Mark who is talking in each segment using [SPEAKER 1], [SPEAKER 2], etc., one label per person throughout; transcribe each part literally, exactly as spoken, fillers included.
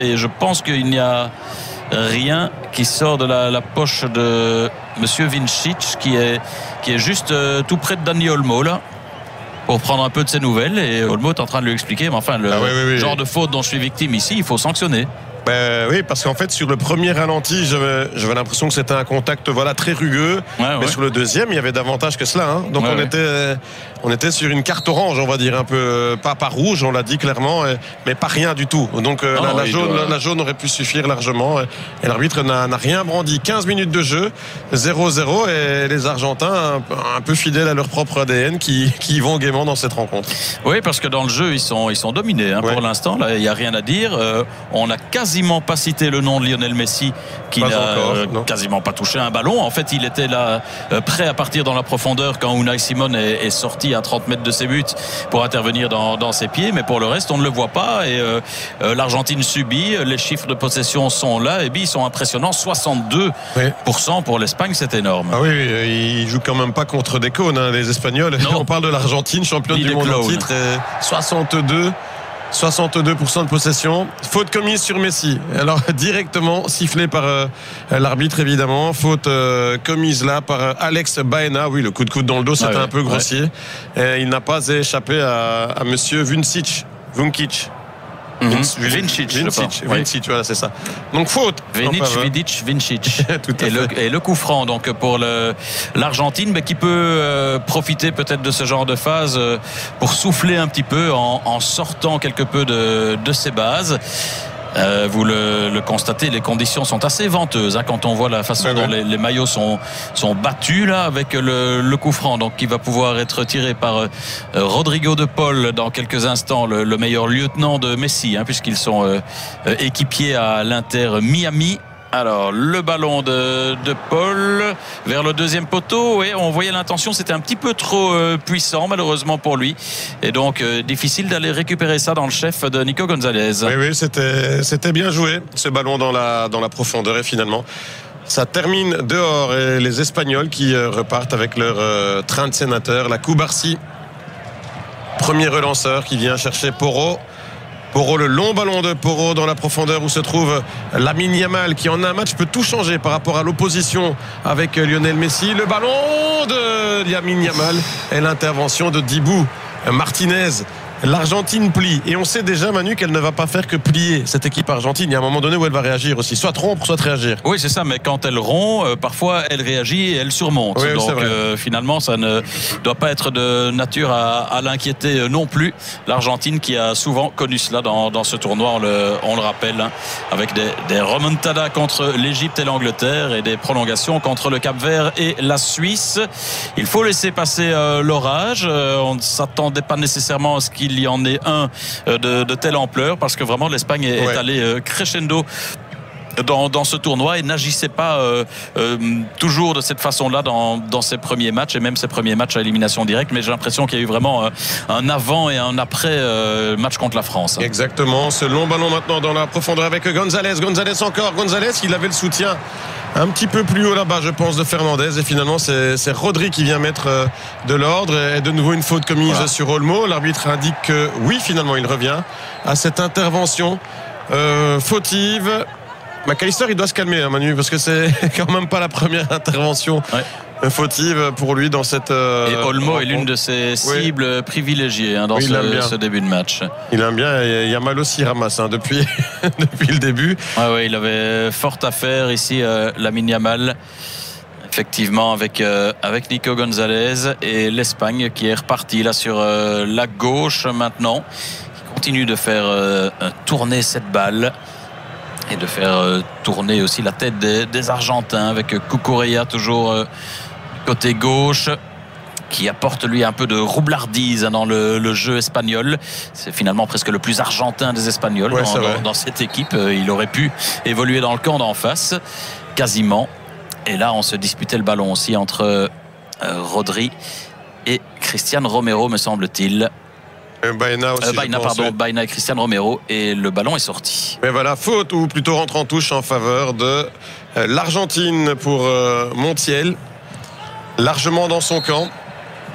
[SPEAKER 1] Et je pense qu'il n'y a rien qui sort de la, la poche de Monsieur Vincic, qui est, qui est juste euh, tout près de Dani Olmo là, pour prendre un peu de ses nouvelles. Et Olmo est en train de lui expliquer, mais enfin le
[SPEAKER 2] ah oui, oui, oui.
[SPEAKER 1] genre de faute dont je suis victime ici, il faut sanctionner.
[SPEAKER 2] Ben oui, parce qu'en fait sur le premier ralenti, j'avais, j'avais l'impression que c'était un contact voilà très rugueux,
[SPEAKER 1] ouais,
[SPEAKER 2] mais
[SPEAKER 1] ouais.
[SPEAKER 2] sur le deuxième, il y avait davantage que cela. Hein. Donc ouais, on ouais. était, on était sur une carte orange, on va dire un peu, pas pas rouge, on l'a dit clairement, mais pas rien du tout. Donc non, la, la, jaune, doit... la, la jaune aurait pu suffire largement. Et l'arbitre n'a, n'a rien brandi. quinze minutes de jeu, zéro zéro, et les Argentins un, un peu fidèles à leur propre A D N, qui, qui vont gaiement dans cette rencontre.
[SPEAKER 1] Oui, parce que dans le jeu, ils sont, ils sont dominés hein, ouais. pour l'instant. Là, il n'y a rien à dire. Euh, on a quasiment pas cité le nom de Lionel Messi, qui pas n'a euh, quasiment pas touché un ballon. En fait, il était là euh, prêt à partir dans la profondeur quand Unai Simon est, est sorti à trente mètres de ses buts pour intervenir dans, dans ses pieds. Mais pour le reste, on ne le voit pas. Et euh, euh, l'Argentine subit. Les chiffres de possession sont là. Et puis, ils sont impressionnants. soixante-deux pour cent oui. pour l'Espagne, c'est énorme.
[SPEAKER 2] Ah oui, ils jouent quand même pas contre des cônes, hein, les Espagnols. Non. On parle de l'Argentine, championne du monde en titre. Et soixante-deux soixante-deux pour cent de possession. Faute commise sur Messi. Alors directement sifflé par euh, l'arbitre évidemment. Faute euh, commise là par euh, Alex Baena. Oui, le coup de coude dans le dos, c'était ah ouais, un peu grossier. Ouais. Et il n'a pas échappé à, à Monsieur Vuncic. Vuncic.
[SPEAKER 1] Mm-hmm. Vincic,
[SPEAKER 2] Vincic, Vincic, voilà, c'est ça. Donc faute.
[SPEAKER 1] Vinic, Vidic, Vincic. Tout à et, fait. Le, et le coup franc donc pour le, l'Argentine, mais qui peut euh, profiter peut-être de ce genre de phase euh, pour souffler un petit peu en, en sortant quelque peu de, de ses bases. Euh, vous le, le constatez, les conditions sont assez venteuses hein, quand on voit la façon ouais, dont ouais. Les, les maillots sont, sont battus là avec le, le coup franc, donc qui va pouvoir être tiré par euh, Rodrigo de Paul dans quelques instants, le, le meilleur lieutenant de Messi hein, puisqu'ils sont euh, euh, équipiers à l'Inter Miami. Alors le ballon de, de Paul vers le deuxième poteau, et on voyait l'intention, c'était un petit peu trop euh, puissant malheureusement pour lui, et donc euh, difficile d'aller récupérer ça dans le chef de Nico Gonzalez.
[SPEAKER 2] Oui oui, c'était, c'était bien joué ce ballon dans la, dans la profondeur, et finalement ça termine dehors, et les Espagnols qui euh, repartent avec leur euh, train de sénateur, la Cubarsi, premier relanceur qui vient chercher Porro. Porro, le long ballon de Porro dans la profondeur où se trouve Lamine Yamal, qui en un match peut tout changer par rapport à l'opposition avec Lionel Messi. Le ballon de Lamine Yamal et l'intervention de Dibou Martinez. L'Argentine plie, et on sait déjà, Manu, qu'elle ne va pas faire que plier cette équipe argentine. Il y a un moment donné où elle va réagir aussi, soit rompre, soit réagir.
[SPEAKER 1] Oui, c'est ça, mais quand elle rompt, euh, parfois elle réagit et elle surmonte.
[SPEAKER 2] Oui,
[SPEAKER 1] donc euh, finalement, ça ne doit pas être de nature à, à l'inquiéter non plus. L'Argentine qui a souvent connu cela dans, dans ce tournoi, on le, on le rappelle, hein, avec des, des remontadas contre l'Égypte et l'Angleterre et des prolongations contre le Cap-Vert et la Suisse. Il faut laisser passer euh, l'orage. Euh, on ne s'attendait pas nécessairement à ce qu'il il y en ait un de, de telle ampleur, parce que vraiment l'Espagne est, ouais. est allée crescendo Dans, dans ce tournoi et n'agissait pas euh, euh, toujours de cette façon-là dans, dans ses premiers matchs, et même ses premiers matchs à élimination directe, mais j'ai l'impression qu'il y a eu vraiment euh, un avant et un après euh, match contre la France.
[SPEAKER 2] Exactement, ce long ballon maintenant dans la profondeur avec Gonzalez, Gonzalez encore, Gonzalez, il avait le soutien un petit peu plus haut là-bas, je pense, de Fernandez, et finalement c'est, c'est Rodri qui vient mettre euh, de l'ordre, et de nouveau une faute commise voilà. sur Olmo. L'arbitre indique que oui, finalement il revient à cette intervention euh, fautive. McAllister, il doit se calmer, hein, Manu, parce que c'est quand même pas la première intervention ouais. fautive pour lui dans cette. Euh,
[SPEAKER 1] et Olmo est l'une de ses cibles oui. privilégiées hein, dans oui, ce, ce début de match.
[SPEAKER 2] Il aime bien. Il y a mal aussi ramasse hein, depuis depuis le début.
[SPEAKER 1] Ouais, ouais, il avait fort à faire ici, euh, Lamine Yamal. Effectivement, avec euh, avec Nico Gonzalez, et l'Espagne qui est repartie là sur euh, la gauche maintenant, qui continue de faire euh, tourner cette balle. Et de faire euh, tourner aussi la tête des, des Argentins, avec Cucurella toujours euh, côté gauche, qui apporte lui un peu de roublardise dans le, le jeu espagnol. C'est finalement presque le plus argentin des Espagnols ouais, dans, dans, dans cette équipe. Il aurait pu évoluer dans le camp d'en face, quasiment. Et là, on se disputait le ballon aussi entre euh, Rodri et Cristian Romero, me semble-t-il.
[SPEAKER 2] Baena aussi.
[SPEAKER 1] Euh, Baena, pardon, ouais. Baena et Cristian Romero, et le ballon est sorti.
[SPEAKER 2] Mais voilà, faute, ou plutôt rentre en touche en faveur de euh, l'Argentine pour euh, Montiel, largement dans son camp.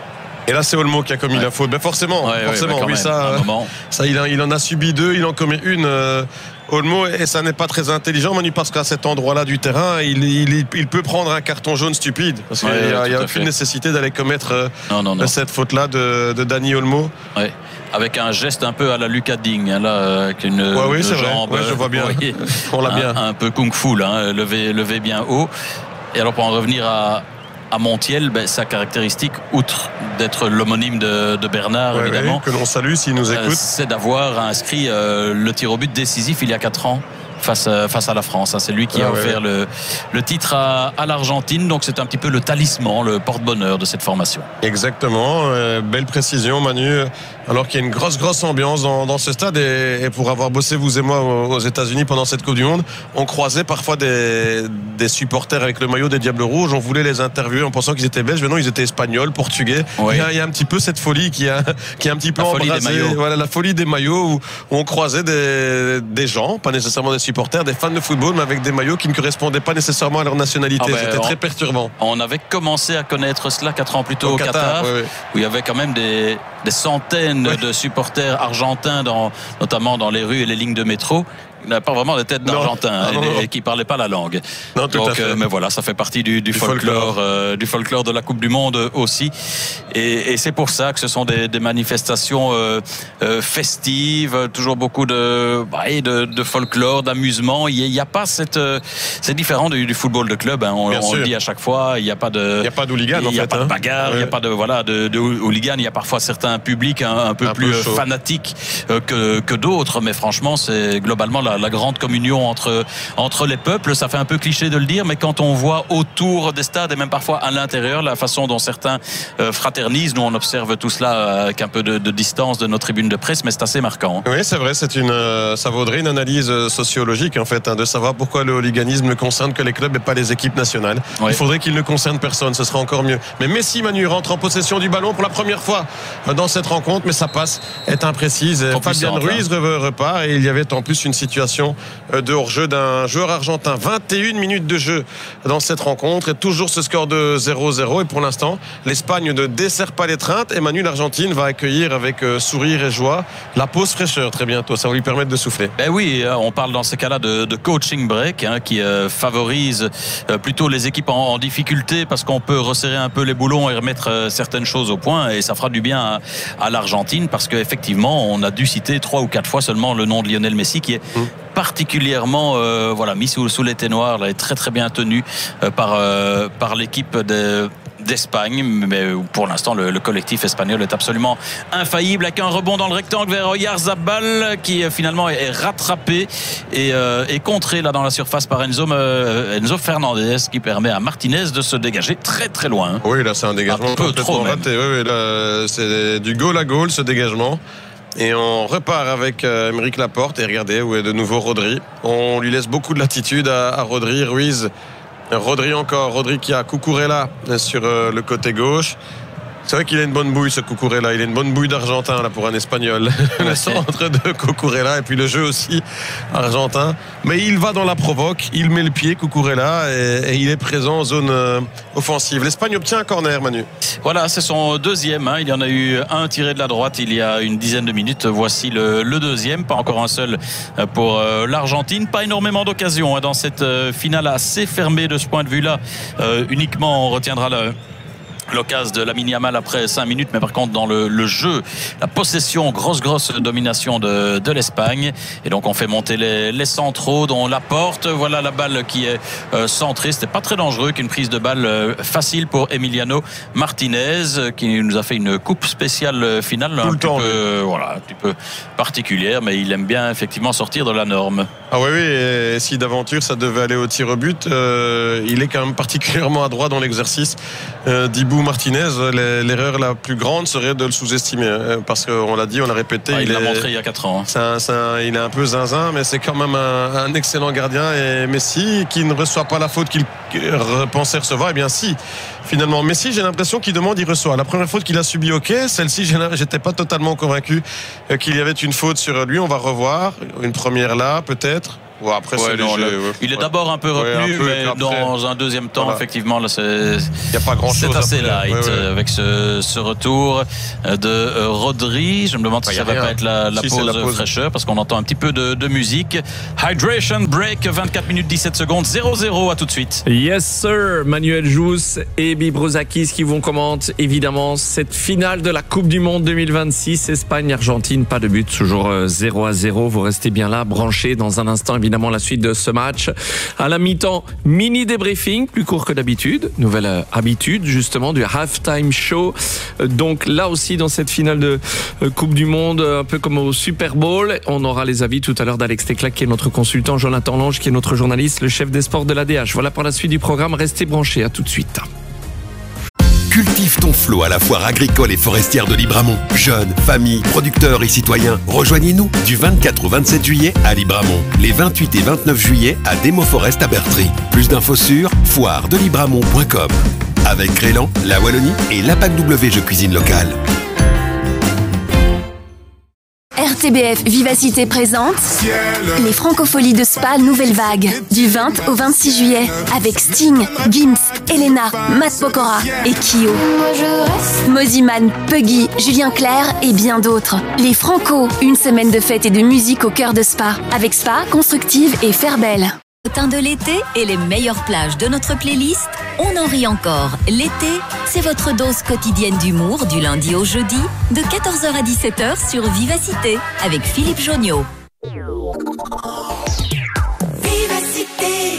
[SPEAKER 2] Et là, c'est Olmo qui a commis
[SPEAKER 1] ouais.
[SPEAKER 2] la faute. Ben forcément,
[SPEAKER 1] ouais,
[SPEAKER 2] forcément,
[SPEAKER 1] ouais,
[SPEAKER 2] oui,
[SPEAKER 1] même,
[SPEAKER 2] ça, ça il, a, il en a subi deux, il en commet une. Euh, Olmo, et ça n'est pas très intelligent, Manu, parce qu'à cet endroit-là du terrain, il, il, il peut prendre un carton jaune stupide. Parce qu'il n'y a, a aucune fait. nécessité d'aller commettre euh, non, non, non. cette faute-là de, de Dani Olmo.
[SPEAKER 1] Ouais. Avec un geste un peu à la Lucas Digne, hein, là, avec une
[SPEAKER 2] ouais, oui,
[SPEAKER 1] jambe.
[SPEAKER 2] Ouais, je vois bien.
[SPEAKER 1] Voyez,
[SPEAKER 2] On l'a
[SPEAKER 1] un,
[SPEAKER 2] bien.
[SPEAKER 1] Un peu kung-fu, là, hein, levé, levé bien haut. Et alors, pour en revenir à. À Montiel, ben, sa caractéristique, outre d'être l'homonyme de, de Bernard, ouais, évidemment,
[SPEAKER 2] ouais, que l'on salue s'il nous écoute, euh,
[SPEAKER 1] c'est d'avoir inscrit euh, le tir au but décisif il y a quatre ans. Face, face à la France. C'est lui qui ah, a offert ouais. le, le titre à, à l'Argentine. Donc c'est un petit peu le talisman, le porte-bonheur de cette formation.
[SPEAKER 2] Exactement. Euh, belle précision, Manu. Alors qu'il y a une grosse, grosse ambiance dans, dans ce stade. Et, et pour avoir bossé, vous et moi, aux États-Unis pendant cette Coupe du Monde, on croisait parfois des, des supporters avec le maillot des Diables Rouges. On voulait les interviewer en pensant qu'ils étaient belges. Mais non, ils étaient espagnols, portugais. Oui. Il, y a, il y a un petit peu cette folie qui a, qui a un petit peu
[SPEAKER 1] la
[SPEAKER 2] embrasé.
[SPEAKER 1] Folie des maillots.
[SPEAKER 2] Voilà, la folie des maillots où, où on croisait des, des gens, pas nécessairement des supporters, des fans de football, mais avec des maillots qui ne correspondaient pas nécessairement à leur nationalité. Ah ben, C'était on, très perturbant.
[SPEAKER 1] On avait commencé à connaître cela quatre ans plus tôt au, au Qatar, Qatar oui, oui. où il y avait quand même des, des centaines oui. de supporters argentins, dans, notamment dans les rues et les lignes de métro. Il n'avait pas vraiment de tête d'Argentin hein, et, et qui ne parlait pas la langue.
[SPEAKER 2] Non, tout
[SPEAKER 1] Donc,
[SPEAKER 2] à fait.
[SPEAKER 1] Euh, mais voilà, ça fait partie du, du, du folklore, folklore. Euh, du folklore de la Coupe du Monde aussi. Et, et c'est pour ça que ce sont des, des manifestations euh, euh, festives, toujours beaucoup de, bah, de, de folklore, d'amusement. Il n'y a, a pas cette, euh, c'est différent du, du football de club. Hein. On, on le dit à chaque fois. Il n'y a pas de,
[SPEAKER 2] il n'y a pas d'hooligan.
[SPEAKER 1] Il n'y a
[SPEAKER 2] fait,
[SPEAKER 1] pas
[SPEAKER 2] hein.
[SPEAKER 1] de bagarre. Il n'y a pas de voilà de, de hooligan. Il y a parfois certains publics un, un peu un plus peu fanatiques euh, que, que d'autres. Mais franchement, c'est globalement la, la grande communion entre, entre les peuples. Ça fait un peu cliché de le dire, mais quand on voit autour des stades et même parfois à l'intérieur la façon dont certains euh, fraternisent, nous on observe tout cela avec un peu de, de distance de nos tribunes de presse, mais c'est assez marquant.
[SPEAKER 2] Oui, c'est vrai, c'est une, euh, ça vaudrait une analyse sociologique en fait, hein, de savoir pourquoi le hooliganisme ne concerne que les clubs et pas les équipes nationales. Oui. Il faudrait qu'il ne concerne personne, ce sera encore mieux. Mais Messi, Manu, rentre en possession du ballon pour la première fois dans cette rencontre, mais ça passe, est imprécise. Fabian Ruiz hein. repart et il y avait en plus une situation de hors-jeu d'un joueur argentin. vingt et une minutes de jeu dans cette rencontre et toujours ce score de zéro zéro. Et pour l'instant, l'Espagne ne dessert pas l'étreinte. Et Manu, l'Argentine va accueillir avec sourire et joie la pause fraîcheur très bientôt. Ça va lui permettre de souffler.
[SPEAKER 1] Ben oui, on parle dans ces cas-là de, de coaching break hein, qui euh, favorise euh, plutôt les équipes en, en difficulté parce qu'on peut resserrer un peu les boulons et remettre euh, certaines choses au point. Et ça fera du bien à, à l'Argentine parce qu'effectivement, on a dû citer trois ou quatre fois seulement le nom de Lionel Messi qui est mmh. particulièrement euh, voilà, mis sous, sous l'été noir, là, est très très bien tenu euh, par, euh, par l'équipe de d'Espagne, mais pour l'instant le, le collectif espagnol est absolument infaillible avec un rebond dans le rectangle vers Oyarzabal qui finalement est rattrapé et, euh, et contré là dans la surface par Enzo, euh, Enzo Fernandez qui permet à Martinez de se dégager très très loin.
[SPEAKER 2] Oui, là c'est un dégagement un peu trop raté. Oui, oui, là, c'est du goal à goal ce dégagement. Et on repart avec euh, Aymeric Laporte. Et regardez où est de nouveau Rodri. On lui laisse beaucoup de latitude à, à Rodri. Ruiz, Rodri encore. Rodri qui a Cucurella sur euh, le côté gauche. C'est vrai qu'il a une bonne bouille ce Cucurella. Il a une bonne bouille d'Argentin là pour un Espagnol. Le centre de Cucurella et puis le jeu aussi argentin. Mais il va dans la provoque. Il met le pied Cucurella et, et il est présent en zone euh, offensive. L'Espagne obtient un corner, Manu.
[SPEAKER 1] Voilà, c'est son deuxième. Hein. Il y en a eu un tiré de la droite il y a une dizaine de minutes. Voici le, le deuxième. Pas encore un seul pour euh, l'Argentine. Pas énormément d'occasions hein, dans cette euh, finale assez fermée de ce point de vue-là. Euh, uniquement, on retiendra le l'occasion de Lamine Yamal après cinq minutes, mais par contre dans le, le jeu, la possession, grosse grosse domination de, de l'Espagne. Et donc on fait monter les, les centraux dont Laporte. Voilà la balle qui est euh, centrée. C'était pas très dangereux qu'une prise de balle euh, facile pour Emiliano Martinez qui nous a fait une coupe spéciale finale
[SPEAKER 2] Tout
[SPEAKER 1] un
[SPEAKER 2] le
[SPEAKER 1] petit
[SPEAKER 2] temps,
[SPEAKER 1] peu,
[SPEAKER 2] oui.
[SPEAKER 1] voilà, un petit peu particulière, mais il aime bien effectivement sortir de la norme.
[SPEAKER 2] Ah oui, oui, et si d'aventure ça devait aller au tir au but, euh, il est quand même particulièrement adroit dans l'exercice. Euh, Dibou Martinez, l'erreur la plus grande serait de le sous-estimer parce qu'on l'a dit, on l'a répété.
[SPEAKER 1] Ah, il l'a
[SPEAKER 2] est,
[SPEAKER 1] montré il y a quatre ans. Hein.
[SPEAKER 2] C'est un, c'est un, il est un peu zinzin, mais c'est quand même un, un excellent gardien. Et Messi, qui ne reçoit pas la faute qu'il pensait recevoir, eh bien si. Finalement, Messi, j'ai l'impression qu'il demande, il reçoit. La première faute qu'il a subie, ok. Celle-ci, j'étais pas totalement convaincu qu'il y avait une faute sur lui. On va revoir une première là, peut-être. Ouais, après,
[SPEAKER 1] ouais,
[SPEAKER 2] c'est
[SPEAKER 1] non,
[SPEAKER 2] léger,
[SPEAKER 1] le,
[SPEAKER 2] ouais.
[SPEAKER 1] il est
[SPEAKER 2] ouais.
[SPEAKER 1] d'abord un peu retenu,
[SPEAKER 2] ouais, un peu,
[SPEAKER 1] mais
[SPEAKER 2] après,
[SPEAKER 1] dans un deuxième temps,
[SPEAKER 2] voilà.
[SPEAKER 1] effectivement, là, c'est,
[SPEAKER 2] y a pas grand
[SPEAKER 1] c'est
[SPEAKER 2] chose
[SPEAKER 1] assez
[SPEAKER 2] après,
[SPEAKER 1] light
[SPEAKER 2] ouais, ouais.
[SPEAKER 1] avec ce, ce retour de Rodri. Je me demande
[SPEAKER 2] bah,
[SPEAKER 1] si ça va
[SPEAKER 2] rien.
[SPEAKER 1] pas être la, la,
[SPEAKER 2] si,
[SPEAKER 1] pause
[SPEAKER 2] la pause
[SPEAKER 1] fraîcheur, parce qu'on entend un petit peu de, de musique. Hydration break, vingt-quatre minutes dix-sept secondes, zéro zéro, à tout de suite.
[SPEAKER 3] Yes sir, Manuel Jousse et Bibrozakis qui vont commenter évidemment cette finale de la Coupe du Monde deux mille vingt-six, Espagne-Argentine, pas de but, toujours zéro à zéro. Vous restez bien là, branchés. Dans un instant, évidemment, la suite de ce match. À la mi-temps, mini débriefing, plus court que d'habitude. Nouvelle habitude, justement, du halftime show. Donc là aussi, dans cette finale de Coupe du Monde, un peu comme au Super Bowl, on aura les avis tout à l'heure d'Alex Teclac, qui est notre consultant, Jonathan Lange, qui est notre journaliste, le chef des sports de l'A D H. Voilà pour la suite du programme. Restez branchés. À tout de suite.
[SPEAKER 4] Cultive ton flot à la foire agricole et forestière de Libramont. Jeunes, familles, producteurs et citoyens, rejoignez-nous du vingt-quatre au vingt-sept juillet à Libramont. Les vingt-huit et vingt-neuf juillet à Demo Forest à Bertry. Plus d'infos sur foire de libramont point com. Avec Crélan, la Wallonie et l'A P A C W Jeux Cuisine Locale.
[SPEAKER 5] R T B F Vivacité présente les Francopholies de Spa Nouvelle Vague du vingt au vingt-six juillet avec Sting, Gims, Elena, Matt Pokora et Kyo. Moziman, Puggy, Julien Clerc et bien d'autres. Les Franco, une semaine de fête et de musique au cœur de Spa avec Spa, Constructive et Fairbelle.
[SPEAKER 6] Au teint de l'été et les meilleures plages de notre playlist, on en rit encore. L'été, c'est votre dose quotidienne d'humour du lundi au jeudi de quatorze heures à dix-sept heures sur Vivacité avec Philippe Jonniot. Vivacité.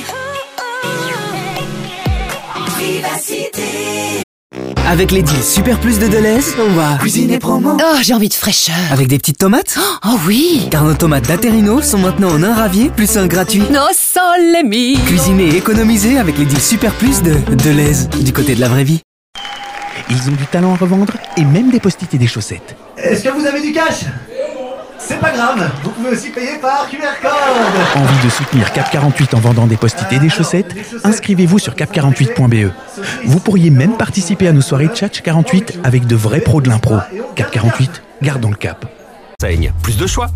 [SPEAKER 7] Vivacité. Avec les deals Super Plus de Deleuze, on va cuisiner promo.
[SPEAKER 8] Oh, j'ai envie de fraîcheur.
[SPEAKER 7] Avec des petites tomates.
[SPEAKER 8] Oh oui.
[SPEAKER 7] Car nos tomates d'Aterino sont maintenant en un ravier plus un gratuit.
[SPEAKER 8] No sole mio.
[SPEAKER 7] Cuisiner et économiser avec les deals Super Plus de Deleuze, du côté de la vraie vie.
[SPEAKER 9] Ils ont du talent à revendre et même des post-it et des chaussettes.
[SPEAKER 10] Est-ce que vous avez du cash ? C'est pas grave, vous pouvez aussi payer par Q R code.
[SPEAKER 9] Envie de soutenir Cap quarante-huit en vendant des post-it et des chaussettes ? Inscrivez-vous sur cap quarante-huit point b e. Vous pourriez même participer à nos soirées Tchatch quarante-huit avec de vrais pros de l'impro. Cap quarante-huit, gardons le cap.
[SPEAKER 4] Saigne, plus de choix.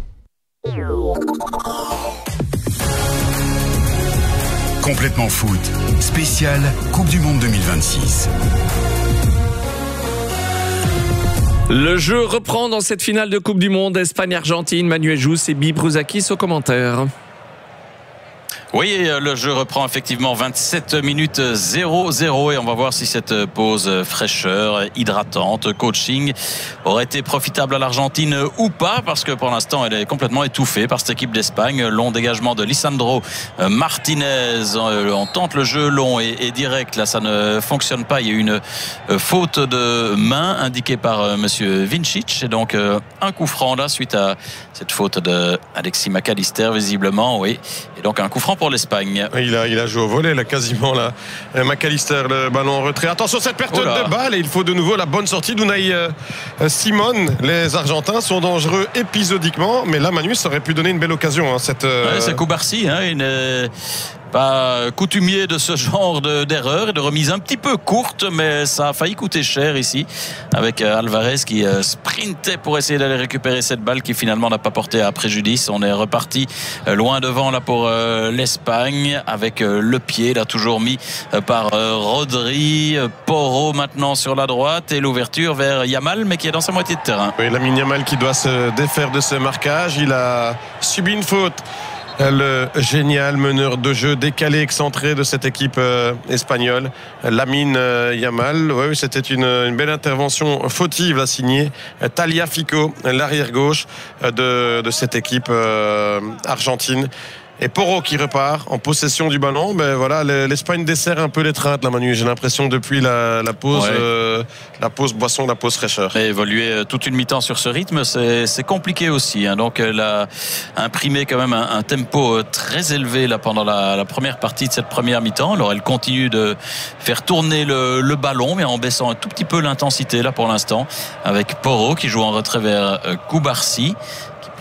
[SPEAKER 11] Complètement foot, spécial Coupe du Monde deux mille vingt-six.
[SPEAKER 3] Le jeu reprend dans cette finale de Coupe du Monde Espagne-Argentine. Manuel Jousse et Bibrozakis au commentaire.
[SPEAKER 1] Oui, le jeu reprend effectivement vingt-sept minutes zéro zéro et on va voir si cette pause fraîcheur, hydratante, coaching aurait été profitable à l'Argentine ou pas, parce que pour l'instant elle est complètement étouffée par cette équipe d'Espagne. Long dégagement de Lisandro Martinez, on tente le jeu long et, et direct, là ça ne fonctionne pas. Il y a eu une faute de main indiquée par monsieur Vincic et donc un coup franc là suite à cette faute de Alexis McAllister visiblement, oui, et donc un coup franc pour l'Espagne.
[SPEAKER 2] Il a, il a joué au volet là quasiment là. McAllister, le ballon en retrait. Attention cette perte de balle et il faut de nouveau la bonne sortie d'Unai euh, Simon. Les Argentins sont dangereux épisodiquement, mais là Manu ça aurait pu donner une belle occasion. Hein, cette, euh...
[SPEAKER 1] ouais, c'est Koubarsi, hein, une... pas coutumier de ce genre de, d'erreur et de remise un petit peu courte, mais ça a failli coûter cher ici avec Alvarez qui sprintait pour essayer d'aller récupérer cette balle qui finalement n'a pas porté à préjudice. On est reparti loin devant là pour l'Espagne avec le pied là toujours mis par Rodri. Porro maintenant sur la droite et l'ouverture vers Yamal mais qui est dans sa moitié de terrain.
[SPEAKER 2] Oui, Lamine Yamal qui doit se défaire de ce marquage. Il a subi une faute. Le génial meneur de jeu décalé, excentré de cette équipe euh, espagnole, Lamine euh, Yamal. Oui, c'était une, une belle intervention fautive à signer Tagliafico, l'arrière gauche de, de cette équipe euh, argentine. Et Porro qui repart en possession du ballon. Ben voilà, l'Espagne dessert un peu l'étreinte, là, Manu. J'ai l'impression depuis la, la pause, ouais. euh, la pause boisson, la pause fraîcheur.
[SPEAKER 1] Et évoluer toute une mi-temps sur ce rythme, c'est compliqué aussi. Hein. Donc, elle a imprimé quand même un, un tempo très élevé là pendant la, la première partie de cette première mi-temps. Alors, elle continue de faire tourner le, le ballon, mais en baissant un tout petit peu l'intensité là pour l'instant, avec Porro qui joue en retrait vers Koubarsi.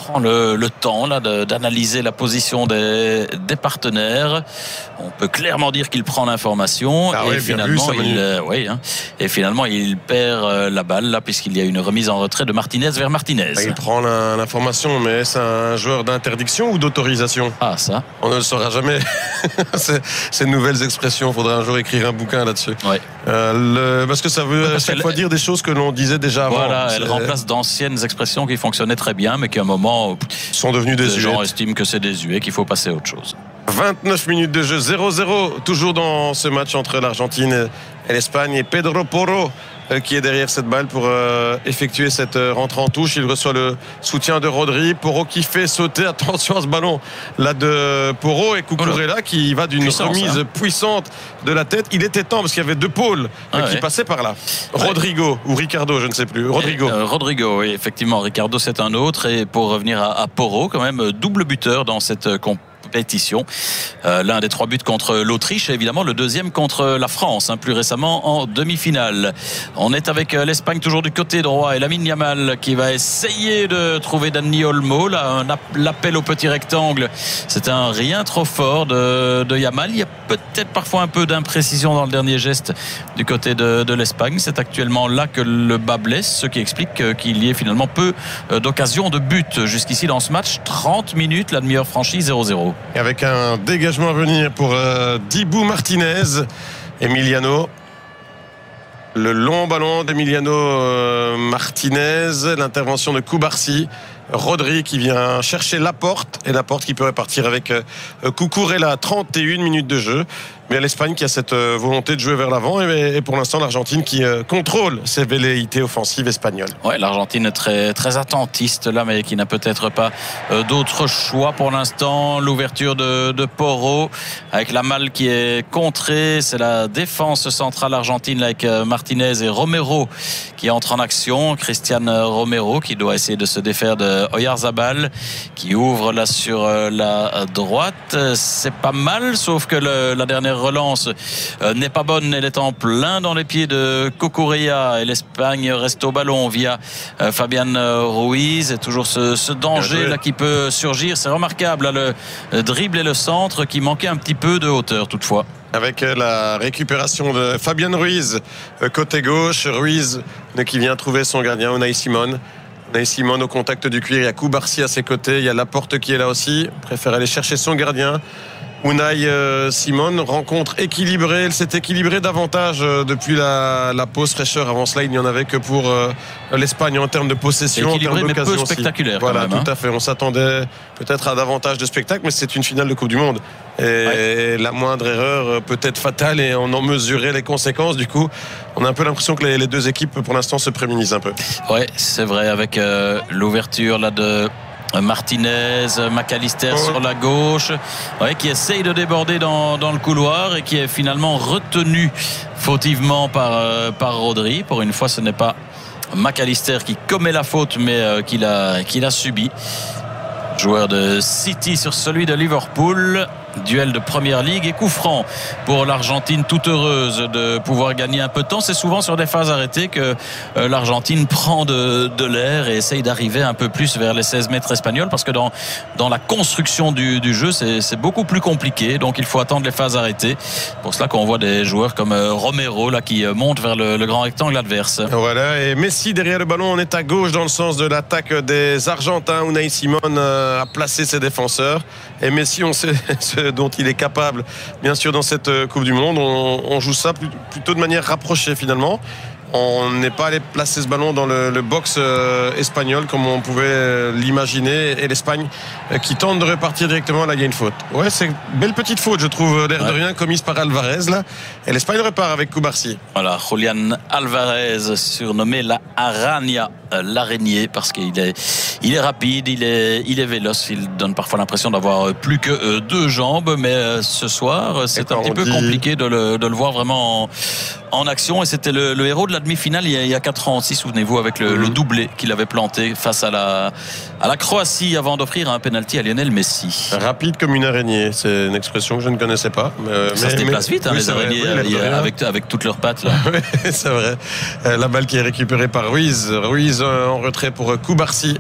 [SPEAKER 1] prend le, le temps là de, d'analyser la position des, des partenaires. On peut clairement dire qu'il prend l'information
[SPEAKER 2] ah
[SPEAKER 1] et
[SPEAKER 2] ouais,
[SPEAKER 1] finalement
[SPEAKER 2] vu,
[SPEAKER 1] il euh, oui hein, et finalement il perd euh, la balle là puisqu'il y a une remise en retrait de Martinez vers Martinez.
[SPEAKER 2] Il prend la, l'information, mais c'est un joueur d'interdiction ou d'autorisation?
[SPEAKER 1] Ah ça,
[SPEAKER 2] on ne le saura jamais. c'est, ces nouvelles expressions, il faudra un jour écrire un bouquin là-dessus.
[SPEAKER 1] Ouais.
[SPEAKER 2] Euh, le, parce que ça veut à chaque fois dire des choses que l'on disait déjà avant.
[SPEAKER 1] Voilà, elle remplace d'anciennes expressions qui fonctionnaient très bien, mais qui à un moment
[SPEAKER 2] sont devenues désuètes.
[SPEAKER 1] Les gens estiment que c'est désuet, qu'il faut passer à autre chose.
[SPEAKER 2] vingt-neuf minutes de jeu, zéro zéro, toujours dans ce match entre l'Argentine et l'Espagne. Et Pedro Porro euh, qui est derrière cette balle pour euh, effectuer cette euh, rentrée en touche. Il reçoit le soutien de Rodri. Porro qui fait sauter, attention à ce ballon là de Porro, et Cucurella qui va d'une Puissance, remise hein. puissante de la tête. Il était temps parce qu'il y avait deux pôles ah, euh, qui ouais. passaient par là. Ouais. Rodrigo ou Ricardo, je ne sais plus. Rodrigo.
[SPEAKER 1] Et, euh, Rodrigo, oui, effectivement. Ricardo, c'est un autre. Et pour revenir à, à Porro, quand même, double buteur dans cette compétition. Compétition. Euh, l'un des trois buts contre l'Autriche et évidemment le deuxième contre la France, hein, plus récemment en demi-finale. On est avec l'Espagne toujours du côté droit et Lamine Yamal qui va essayer de trouver Dani Olmo. Là, un l'appel au petit rectangle, c'est un rien trop fort de, de Yamal. Il y a peut-être parfois un peu d'imprécision dans le dernier geste du côté de, de l'Espagne. C'est actuellement là que le bas blesse, ce qui explique qu'il y ait finalement peu d'occasions de but jusqu'ici dans ce match. trente minutes, la demi-heure franchie, zéro zéro.
[SPEAKER 2] Et avec un dégagement à venir pour euh, Dibou Martinez, Emiliano. Le long ballon d'Emiliano euh, Martinez, l'intervention de Cubarsi. Rodri qui vient chercher Laporte, et Laporte qui peut repartir avec euh, Cucurella. Trente et une minutes de jeu, mais l'Espagne qui a cette euh, volonté de jouer vers l'avant, et, et pour l'instant l'Argentine qui euh, contrôle ses velléités offensives espagnoles.
[SPEAKER 1] Ouais, l'Argentine est très, très attentiste là, mais qui n'a peut-être pas euh, d'autre choix pour l'instant. L'ouverture de, de Porro avec la malle qui est contrée, c'est la défense centrale argentine là, avec euh, Martinez et Romero qui entre en action. Cristian Romero qui doit essayer de se défaire de Oyarzabal qui ouvre là sur la droite. C'est pas mal, sauf que le, la dernière relance n'est pas bonne. Elle est en plein dans les pieds de Cucurella et l'Espagne reste au ballon via Fabian Ruiz. Et toujours ce, ce danger là qui peut surgir. C'est remarquable là, le dribble et le centre qui manquait un petit peu de hauteur toutefois.
[SPEAKER 2] Avec la récupération de Fabian Ruiz côté gauche. Ruiz qui vient trouver son gardien Unai Simon. Unai Simon au contact du cuir. Il y a Cubarsi à ses côtés. Il y a Laporte qui est là aussi. Il préfère aller chercher son gardien. Unai euh, Simon, rencontre équilibrée. Elle s'est équilibrée davantage euh, depuis la, la pause fraîcheur. Avant cela, il n'y en avait que pour euh, l'Espagne en termes de possession, en termes d'occasion.
[SPEAKER 1] Mais peu spectaculaire.
[SPEAKER 2] Voilà,
[SPEAKER 1] quand même,
[SPEAKER 2] tout
[SPEAKER 1] hein.
[SPEAKER 2] à fait. On s'attendait peut-être à davantage de spectacles, mais c'est une finale de Coupe du Monde. Et, ouais. et la moindre erreur peut être fatale et on en mesurait les conséquences. Du coup, on a un peu l'impression que les, les deux équipes, pour l'instant, se prémunisent un peu.
[SPEAKER 1] Oui, c'est vrai, avec euh, l'ouverture là de Martinez, McAllister oh. sur la gauche, ouais, qui essaye de déborder dans, dans le couloir et qui est finalement retenu fautivement par, euh, par Rodri. Pour une fois, ce n'est pas McAllister qui commet la faute, mais euh, qui l'a, qui l'a subi. Joueur de City sur celui de Liverpool. Duel de première ligue et coup franc pour l'Argentine, toute heureuse de pouvoir gagner un peu de temps. C'est souvent sur des phases arrêtées que euh, l'Argentine prend de, de l'air et essaye d'arriver un peu plus vers les seize mètres espagnols, parce que dans, dans la construction du, du jeu c'est, c'est beaucoup plus compliqué, donc il faut attendre les phases arrêtées. Pour cela qu'on voit des joueurs comme euh, Romero là, qui euh, montent vers le, le grand rectangle adverse.
[SPEAKER 2] Voilà, et Messi derrière le ballon. On est à gauche dans le sens de l'attaque des Argentins. Unai Simon euh, a placé ses défenseurs, et Messi, on sait dont il est capable, bien sûr, dans cette Coupe du Monde. On, on joue ça plutôt de manière rapprochée finalement. On n'est pas allé placer ce ballon dans le, le box euh, espagnol comme on pouvait euh, l'imaginer, et l'Espagne euh, qui tente de repartir directement. Là il y a une faute. Ouais, c'est une belle petite faute, je trouve, l'air ouais. de rien, commise par Alvarez là. Et l'Espagne repart avec Cubarsi.
[SPEAKER 1] Voilà, Julian Alvarez, surnommé la Araña, euh, l'araignée, parce qu'il est, il est rapide, il est, il est véloce. Il donne parfois l'impression d'avoir plus que euh, deux jambes, mais euh, ce soir c'est un petit peu dit... compliqué de le, de le voir vraiment en, en action. Et c'était le, le héros de la demi-finale il y a, il y a quatre ans aussi, souvenez-vous, avec le, mmh. le doublé qu'il avait planté face à la, à la Croatie avant d'offrir un penalty à Lionel Messi.
[SPEAKER 2] Rapide comme une araignée, c'est une expression que je ne connaissais pas. Mais,
[SPEAKER 1] ça mais, se déplace mais, vite, hein, oui, les araignées, vrai, oui, avec, avec toutes leurs pattes. Là.
[SPEAKER 2] Oui, c'est vrai. La balle qui est récupérée par Ruiz. Ruiz en retrait pour Cubarsi.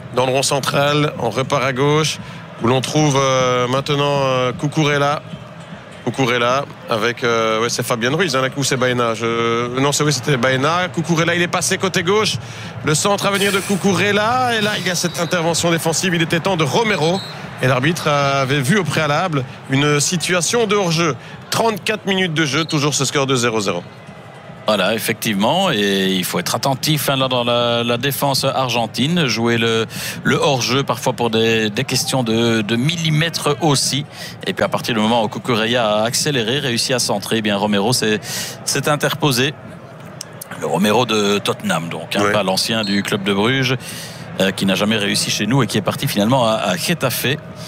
[SPEAKER 2] dans le rond central. On repart à gauche où l'on trouve euh, maintenant euh, Cucurella. Cucurella avec euh, ouais, c'est Fabien Ruiz, hein, là où c'est Baena. Je... Non, c'est oui, c'était Baena. Cucurella, il est passé côté gauche. Le centre à venir de Cucurella. Et là, il y a cette intervention défensive. Il était temps de Romero. Et l'arbitre avait vu au préalable une situation de hors-jeu. trente-quatre minutes de jeu, toujours ce score de zéro zéro.
[SPEAKER 1] Voilà, effectivement, et il faut être attentif hein, là dans la, la défense argentine, jouer le, le hors-jeu parfois pour des, des questions de, de millimètres aussi. Et puis à partir du moment où Cucurella a accéléré, réussi à centrer, eh bien Romero s'est interposé. Le Romero de Tottenham, donc, hein, ouais. Pas l'ancien du club de Bruges, euh, qui n'a jamais réussi chez nous et qui est parti finalement à, à Getafe.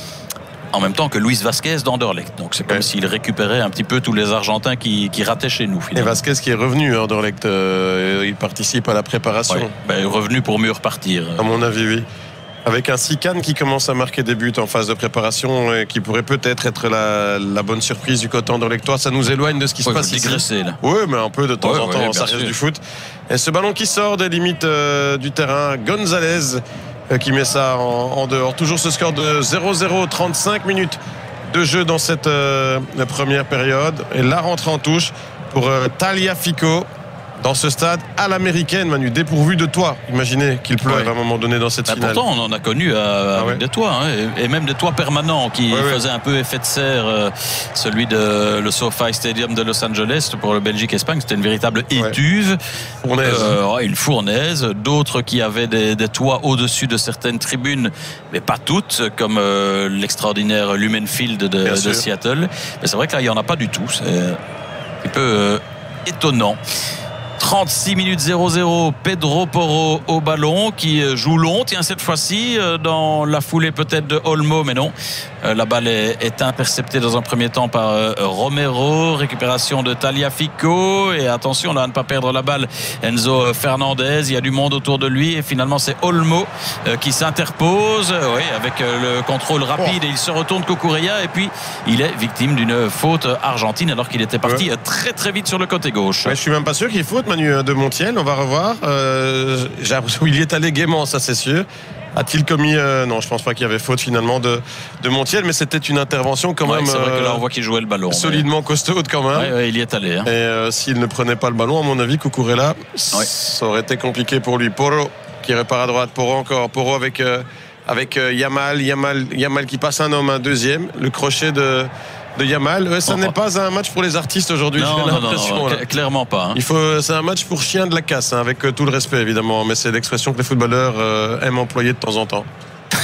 [SPEAKER 1] En même temps que Luis Vasquez d'Anderlecht. Donc c'est comme ouais. s'il récupérait un petit peu tous les Argentins qui, qui rataient chez nous. Finalement.
[SPEAKER 2] Et Vasquez qui est revenu à Anderlecht, euh, il participe à la préparation.
[SPEAKER 1] Ouais. Ben, revenu pour mieux repartir.
[SPEAKER 2] À mon avis, oui. Avec un Sican qui commence à marquer des buts en phase de préparation et qui pourrait peut-être être la, la bonne surprise du côté anderlechtois. Ça nous éloigne de ce qui
[SPEAKER 1] ouais,
[SPEAKER 2] se passe ici.
[SPEAKER 1] Là.
[SPEAKER 2] Oui, mais un peu de temps ouais, en temps,
[SPEAKER 1] ouais,
[SPEAKER 2] ça reste
[SPEAKER 1] sûr.
[SPEAKER 2] du foot. Et ce ballon qui sort des limites euh, du terrain, Gonzalez euh, qui met ça en, en dehors. Toujours ce score de zéro zéro, trente-cinq minutes de jeu dans cette euh, première période. Et la rentrée en touche pour euh, Tagliafico dans ce stade à l'américaine, Manu, dépourvu de toit. Imaginez qu'il pleuve ouais. à un moment donné dans cette bah, finale.
[SPEAKER 1] Pourtant, on en a connu euh, ah ouais. avec des toits, hein, et, et même des toits permanents qui ouais, faisaient ouais. un peu effet de serre. Euh, celui de le SoFi Stadium de Los Angeles pour le Belgique-Espagne, c'était une véritable étuve,
[SPEAKER 2] ouais. fournaise.
[SPEAKER 1] Euh, une fournaise. D'autres qui avaient des, des toits au-dessus de certaines tribunes, mais pas toutes, comme euh, l'extraordinaire Lumenfield de, de Seattle. Mais c'est vrai que là, il n'y en a pas du tout. C'est un petit peu euh, étonnant. trente-six minutes zéro zéro, Pedro Porro au ballon qui joue long, tiens cette fois-ci dans la foulée peut-être de Olmo, mais non, la balle est, est interceptée dans un premier temps par Romero, récupération de Tagliafico et attention là à ne pas perdre la balle, Enzo Fernandez, il y a du monde autour de lui et finalement c'est Olmo qui s'interpose, oui, avec le contrôle rapide et il se retourne Cucurella et puis il est victime d'une faute argentine alors qu'il était parti ouais. très très vite sur le côté gauche.
[SPEAKER 2] Ouais, je suis même pas sûr qu'il y ait faute Manu de Montiel, on va revoir. Euh, j'ai l'impression qu'il y est allé gaiement, ça c'est sûr. A-t-il commis euh, non, je pense pas qu'il y avait faute finalement de, de Montiel, mais c'était une intervention quand ouais, même.
[SPEAKER 1] C'est vrai que là on voit qu'il jouait le ballon.
[SPEAKER 2] Solidement mais... costaude quand même.
[SPEAKER 1] Ouais, ouais, il y est allé. Hein.
[SPEAKER 2] Et euh, s'il ne prenait pas le ballon, à mon avis, Cucurella, ouais. ça aurait été compliqué pour lui. Porro qui repart à droite, Porro encore, Porro avec euh, avec euh, Yamal, Yamal, Yamal qui passe un homme, un deuxième, le crochet de de Yamal, ouais, ça oh, n'est oh. pas un match pour les artistes aujourd'hui.
[SPEAKER 1] Non, non, non, non, clairement pas. Hein.
[SPEAKER 2] Il faut, c'est un match pour chien de la casse, hein, avec euh, tout le respect évidemment, mais c'est l'expression que les footballeurs euh, aiment employer de temps en temps.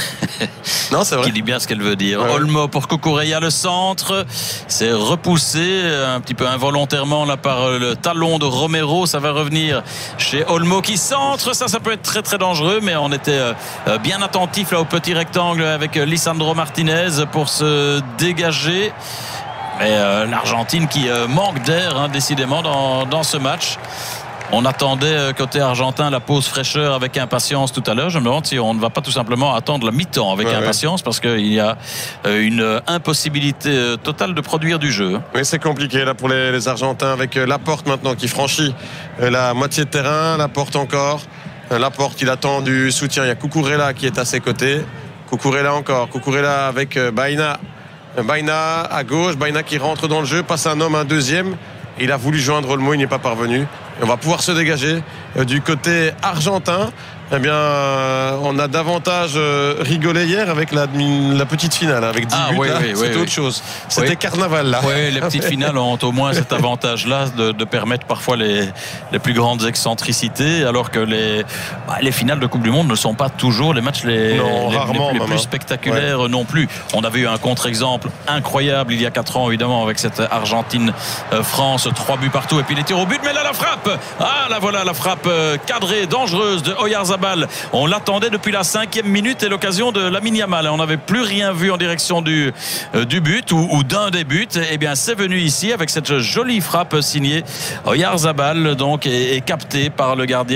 [SPEAKER 2] Non, c'est vrai.
[SPEAKER 1] Qui dit bien ce qu'elle veut dire. Ouais. Olmo pour Cucurella, le centre, c'est repoussé un petit peu involontairement là par le talon de Romero. Ça va revenir chez Olmo qui centre. Ça, ça peut être très très dangereux, mais on était euh, bien attentif là au petit rectangle avec Lisandro Martinez pour se dégager. Mais euh, l'Argentine qui euh, manque d'air hein, décidément dans, dans ce match. On attendait côté argentin la pause fraîcheur avec impatience tout à l'heure. Je me demande si on ne va pas tout simplement attendre la mi-temps avec ouais, impatience ouais. parce qu'il y a une impossibilité totale de produire du jeu.
[SPEAKER 2] Oui, c'est compliqué là pour les, les Argentins avec Laporte maintenant qui franchit la moitié de terrain. Laporte encore. Laporte, il attend du soutien. Il y a Cucurella qui est à ses côtés. Cucurella encore. Cucurella avec Baena. Baena à gauche. Baena qui rentre dans le jeu. Passe un homme, un deuxième. Il a voulu joindre Olmo, il n'est pas parvenu. On va pouvoir se dégager du côté argentin. Eh bien, on a davantage rigolé hier avec la, la petite finale, avec dix
[SPEAKER 1] ah,
[SPEAKER 2] buts.
[SPEAKER 1] Oui,
[SPEAKER 2] là,
[SPEAKER 1] oui,
[SPEAKER 2] c'était
[SPEAKER 1] oui,
[SPEAKER 2] autre chose. C'était
[SPEAKER 1] oui.
[SPEAKER 2] carnaval, là.
[SPEAKER 1] Oui, les petites finales ont au moins cet avantage-là de, de permettre parfois les, les plus grandes excentricités, alors que les, bah, les finales de Coupe du Monde ne sont pas toujours les matchs les,
[SPEAKER 2] non,
[SPEAKER 1] les,
[SPEAKER 2] rarement,
[SPEAKER 1] les, les plus spectaculaires ouais. non plus. On avait eu un contre-exemple incroyable il y a quatre ans, évidemment, avec cette Argentine-France, trois buts partout, et puis les tirs au but, mais là, la frappe Ah, là, voilà, la frappe cadrée, dangereuse de Oyarzabal. On l'attendait depuis la cinquième minute et l'occasion de Lamine Yamal. On n'avait plus rien vu en direction du, euh, du but ou, ou d'un des buts. Et bien, c'est venu ici avec cette jolie frappe signée Oyarzabal, donc, et, et captée par le gardien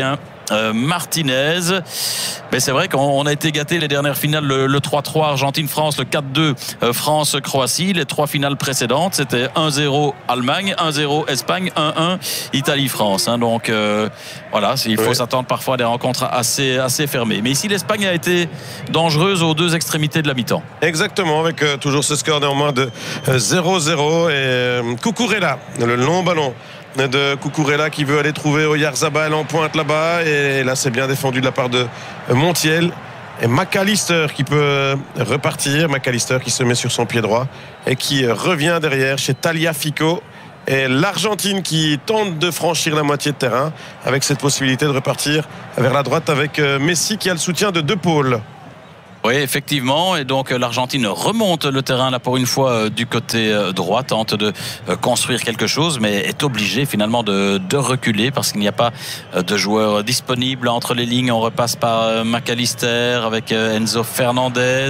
[SPEAKER 1] euh, Martinez. Mais c'est vrai qu'on a été gâtés les dernières finales, le, le trois trois Argentine-France, le quatre deux euh, France-Croatie. Les trois finales précédentes, c'était un zéro Allemagne, un zéro Espagne, un un Italie-France. Hein, donc euh, voilà, il faut oui. s'attendre parfois à des rencontres assez, assez fermées. Mais ici, l'Espagne a été dangereuse aux deux extrémités de la mi-temps.
[SPEAKER 2] Exactement, avec euh, toujours ce score néanmoins de euh, zéro zéro. Et euh, Cucurella, le long ballon de Cucurella qui veut aller trouver Oyarzabal en pointe là-bas, et là c'est bien défendu de la part de Montiel. Et McAllister qui peut repartir, McAllister qui se met sur son pied droit et qui revient derrière chez Tagliafico. Et l'Argentine qui tente de franchir la moitié de terrain avec cette possibilité de repartir vers la droite avec Messi qui a le soutien de De Paul.
[SPEAKER 1] Oui, effectivement. Et donc, l'Argentine remonte le terrain, là, pour une fois, du côté droit, tente de construire quelque chose, mais est obligée, finalement, de, de reculer parce qu'il n'y a pas de joueurs disponibles entre les lignes. On repasse par McAllister avec Enzo Fernandez.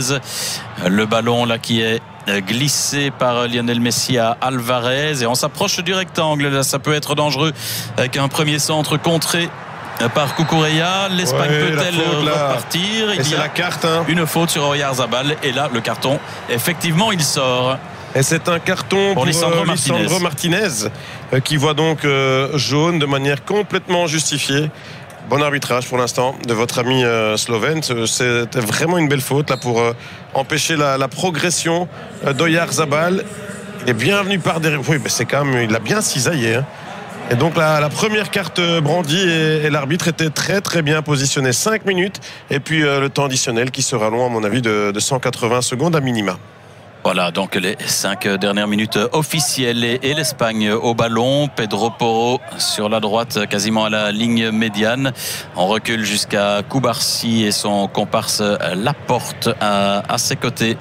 [SPEAKER 1] Le ballon, là, qui est glissé par Lionel Messi à Alvarez. Et on s'approche du rectangle. Là, ça peut être dangereux avec un premier centre contré par Cucurella. L'Espagne ouais, peut-elle faute, repartir?
[SPEAKER 2] Il y a la carte, hein.
[SPEAKER 1] Une faute sur Oyarzabal, et là le carton, effectivement, il sort.
[SPEAKER 2] Et c'est un carton pour, pour Lisandro, euh, Martinez. Lisandro Martinez euh, qui voit donc euh, jaune de manière complètement justifiée. Bon arbitrage pour l'instant de votre ami euh, slovène. C'était vraiment une belle faute là pour euh, empêcher la, la progression euh, d'Oyarzabal. Il est bienvenu par derrière. Oui, mais c'est quand même, il a bien cisaillé, hein. Et donc la, la première carte brandie, et, et l'arbitre était très très bien positionné. cinq minutes et puis euh, le temps additionnel qui sera long à mon avis de, de cent quatre-vingts secondes à minima.
[SPEAKER 1] Voilà, donc les cinq dernières minutes officielles, et, et l'Espagne au ballon. Pedro Porro sur la droite, quasiment à la ligne médiane. On recule jusqu'à Cubarsí et son comparse Laporte à, à ses côtés.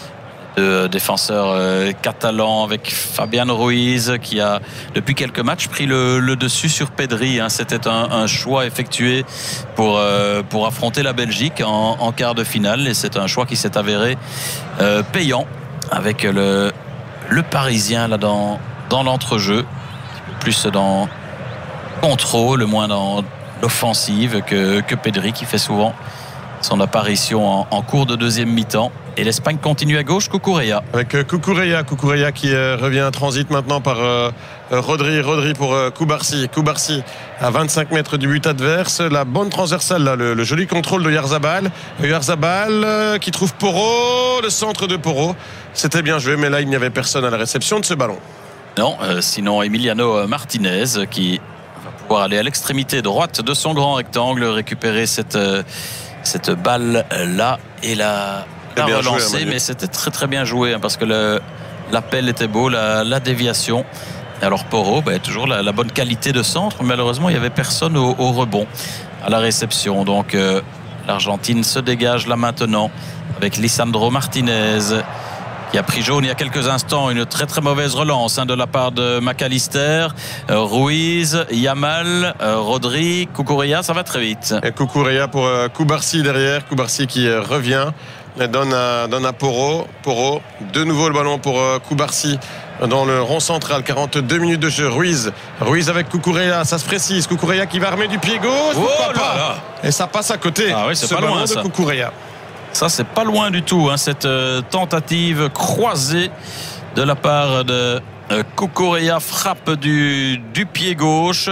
[SPEAKER 1] De défenseur euh, catalan avec Fabian Ruiz qui a depuis quelques matchs pris le, le dessus sur Pedri, hein. C'était un, un choix effectué pour, euh, pour affronter la Belgique en, en quart de finale, et c'est un choix qui s'est avéré euh, payant avec le, le Parisien là dans, dans l'entrejeu, plus dans contrôle, moins dans l'offensive que, que Pedri, qui fait souvent son apparition en, en cours de deuxième mi-temps. Et l'Espagne continue à gauche, Cucurella.
[SPEAKER 2] Avec Cucurella, Cucurella qui euh, revient en transit maintenant par euh, Rodri, Rodri pour euh, Cubarsí. Cubarsí à vingt-cinq mètres du but adverse. La bonne transversale, là, le, le joli contrôle de Oyarzabal. Oyarzabal euh, qui trouve Porro, le centre de Porro. C'était bien joué, mais là, il n'y avait personne à la réception de ce ballon.
[SPEAKER 1] Non, euh, sinon Emiliano Martinez qui va pouvoir aller à l'extrémité droite de son grand rectangle, récupérer cette, euh, cette balle-là et la... relancé, mais c'était très très bien joué, hein, parce que le, l'appel était beau, la, la déviation. Et alors Porro, ben, toujours la, la bonne qualité de centre. Malheureusement, il n'y avait personne au, au rebond, à la réception. Donc euh, l'Argentine se dégage là maintenant avec Lisandro Martinez qui a pris jaune il y a quelques instants. Une très très mauvaise relance, hein, de la part de McAllister, euh, Ruiz, Yamal, euh, Rodri, Cucurella. Ça va très vite.
[SPEAKER 2] Et Cucurella pour euh, Cubarsí derrière. Cubarsí qui euh, revient. Donne à, donne à Porro. Porro, de nouveau le ballon pour euh, Cubarsí dans le rond central. quarante-deux minutes de jeu. Ruiz, Ruiz avec Cucurella, ça se précise. Cucurella qui va armer du pied gauche.
[SPEAKER 1] Oh
[SPEAKER 2] là
[SPEAKER 1] pas.
[SPEAKER 2] Là. Et ça passe à côté.
[SPEAKER 1] Ah oui, c'est
[SPEAKER 2] ce
[SPEAKER 1] pas
[SPEAKER 2] ballon
[SPEAKER 1] loin,
[SPEAKER 2] de
[SPEAKER 1] ça.
[SPEAKER 2] Cucurella.
[SPEAKER 1] Ça, c'est pas loin du tout, hein, cette euh, tentative croisée de la part de euh, Cucurella, frappe du, du pied gauche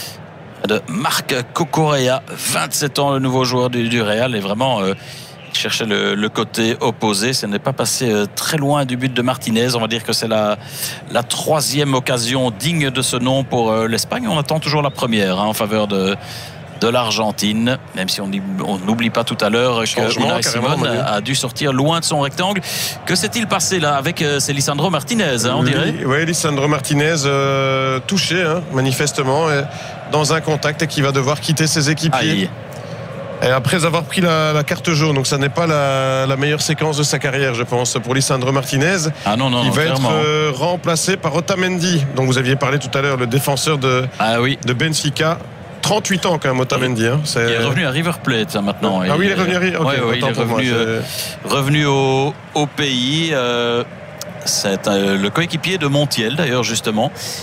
[SPEAKER 1] de Marc Cucurella, vingt-sept ans, le nouveau joueur du, du Real, et vraiment euh, il cherchait le, le côté opposé. Ça n'est pas passé euh, très loin du but de Martinez. On va dire que c'est la, la troisième occasion digne de ce nom pour euh, l'Espagne. On attend toujours la première, hein, en faveur de de l'Argentine, même si on n'oublie pas tout à l'heure que Unai Simon a, a dû sortir loin de son rectangle. Que s'est-il passé là avec euh, c'est Lisandro Martinez, hein, on dirait?
[SPEAKER 2] Oui, oui, Lisandro Martinez euh, touché, hein, manifestement, et dans un contact, et qui va devoir quitter ses équipiers. Aïe. Et après avoir pris la, la carte jaune, donc ça n'est pas la, la meilleure séquence de sa carrière, je pense, pour Lisandro Martinez.
[SPEAKER 1] Ah non, non,
[SPEAKER 2] il
[SPEAKER 1] non,
[SPEAKER 2] va
[SPEAKER 1] clairement.
[SPEAKER 2] être euh, remplacé par Otamendi, dont vous aviez parlé tout à l'heure, le défenseur de,
[SPEAKER 1] ah, oui.
[SPEAKER 2] de Benfica. trente-huit ans quand même, Otamendi, hein.
[SPEAKER 1] C'est... Il est revenu à River Plate, hein, maintenant.
[SPEAKER 2] Ah oui, il est revenu à River Plate. Okay,
[SPEAKER 1] ouais, ouais, il est revenu, euh, revenu au, au pays. Euh, c'est euh, le coéquipier de Montiel, d'ailleurs, justement.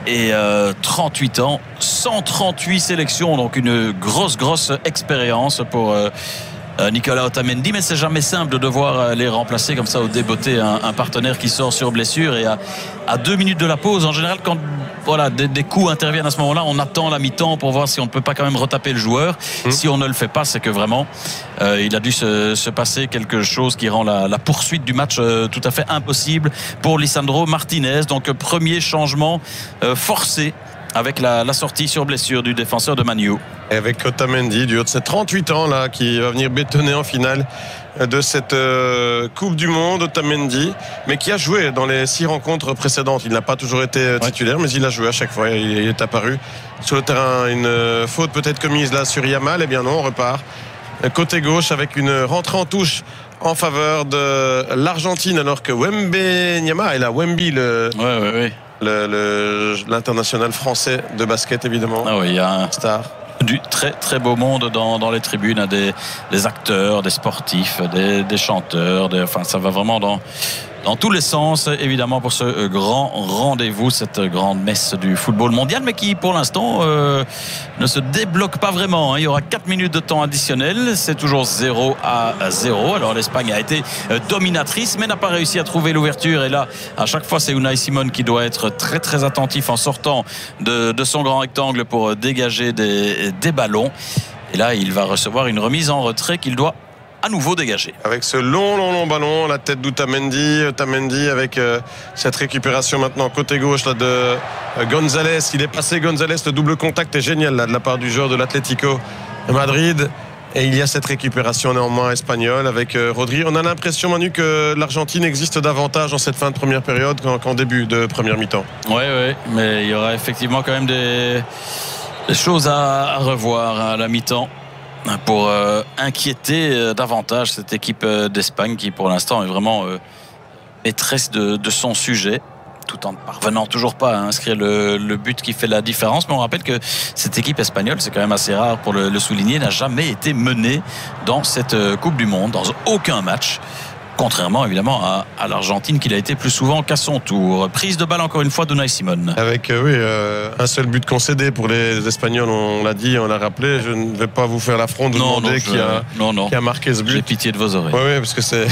[SPEAKER 1] et euh, trente-huit ans, cent trente-huit sélections, donc une grosse grosse expérience pour euh, Nicolas Otamendi, mais c'est jamais simple de devoir les remplacer comme ça au débeauté un, un partenaire qui sort sur blessure. Et à, à deux minutes de la pause, en général, quand voilà, des, des coups interviennent à ce moment-là, on attend la mi-temps pour voir si on ne peut pas quand même retaper le joueur. Mmh. Si on ne le fait pas, c'est que vraiment euh, il a dû se, se passer quelque chose qui rend la, la poursuite du match euh, tout à fait impossible pour Lisandro Martinez. Donc premier changement euh, forcé avec la, la sortie sur blessure du défenseur de Man U.
[SPEAKER 2] Et avec Otamendi, du haut de ses trente-huit ans, là, qui va venir bétonner en finale de cette euh, Coupe du Monde, Otamendi, mais qui a joué dans les six rencontres précédentes. Il n'a pas toujours été titulaire, ouais. mais il a joué à chaque fois. Il, il est apparu sur le terrain. Une euh, faute peut-être commise là sur Yamal. Eh bien non, on repart. Côté gauche avec une rentrée en touche en faveur de l'Argentine, alors que Wembenyama est là. Wemby, le...
[SPEAKER 1] Ouais, ouais, ouais.
[SPEAKER 2] Le, le, l'international français de basket, évidemment.
[SPEAKER 1] Ah oui, il y a un
[SPEAKER 2] star.
[SPEAKER 1] Du très très beau monde dans, dans les tribunes, des, des acteurs, des sportifs, des, des chanteurs, des, enfin ça va vraiment dans, dans tous les sens, évidemment, pour ce grand rendez-vous, cette grande messe du football mondial, mais qui pour l'instant euh, ne se débloque pas vraiment. Il y aura quatre minutes de temps additionnel, c'est toujours zéro à zéro. Alors l'Espagne a été dominatrice, mais n'a pas réussi à trouver l'ouverture. Et là, à chaque fois, c'est Unai Simon qui doit être très très attentif en sortant de, de son grand rectangle pour dégager des, des ballons. Et là, il va recevoir une remise en retrait qu'il doit à nouveau dégagé.
[SPEAKER 2] Avec ce long, long, long ballon, la tête d'Otamendi, Otamendi avec euh, cette récupération maintenant côté gauche là, de euh, González. Il est passé González, le double contact est génial là, de la part du joueur de l'Atlético Madrid. Et il y a cette récupération néanmoins espagnole avec euh, Rodri. On a l'impression, Manu, que l'Argentine existe davantage en cette fin de première période qu'en, qu'en début de première mi-temps.
[SPEAKER 1] Oui, oui, mais il y aura effectivement quand même des, des choses à, à revoir à la mi-temps pour euh, inquiéter euh, davantage cette équipe euh, d'Espagne qui pour l'instant est vraiment euh, maîtresse de, de son sujet, tout en ne parvenant toujours pas à inscrire le, le but qui fait la différence. Mais on rappelle que cette équipe espagnole, c'est quand même assez rare pour le, le souligner, n'a jamais été menée dans cette euh, Coupe du Monde, dans aucun match. Contrairement évidemment à, à l'Argentine qui l'a été plus souvent qu'à son tour. Prise de balle encore une fois d'Unai Simon.
[SPEAKER 2] Avec euh, oui, euh, un seul but concédé pour les Espagnols, on l'a dit, on l'a rappelé. Je ne vais pas vous faire l'affront de
[SPEAKER 1] non,
[SPEAKER 2] demander
[SPEAKER 1] non,
[SPEAKER 2] qui,
[SPEAKER 1] je,
[SPEAKER 2] a,
[SPEAKER 1] non, non.
[SPEAKER 2] qui a marqué ce but.
[SPEAKER 1] J'ai pitié de vos oreilles.
[SPEAKER 2] Oui, oui, parce que c'est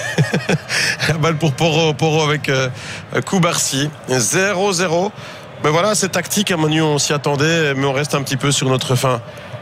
[SPEAKER 2] la balle pour Porro, Porro avec euh, Koubarsi. zéro zéro. Mais voilà, c'est tactique, à Manu, on s'y attendait, mais on reste un petit peu sur notre fin.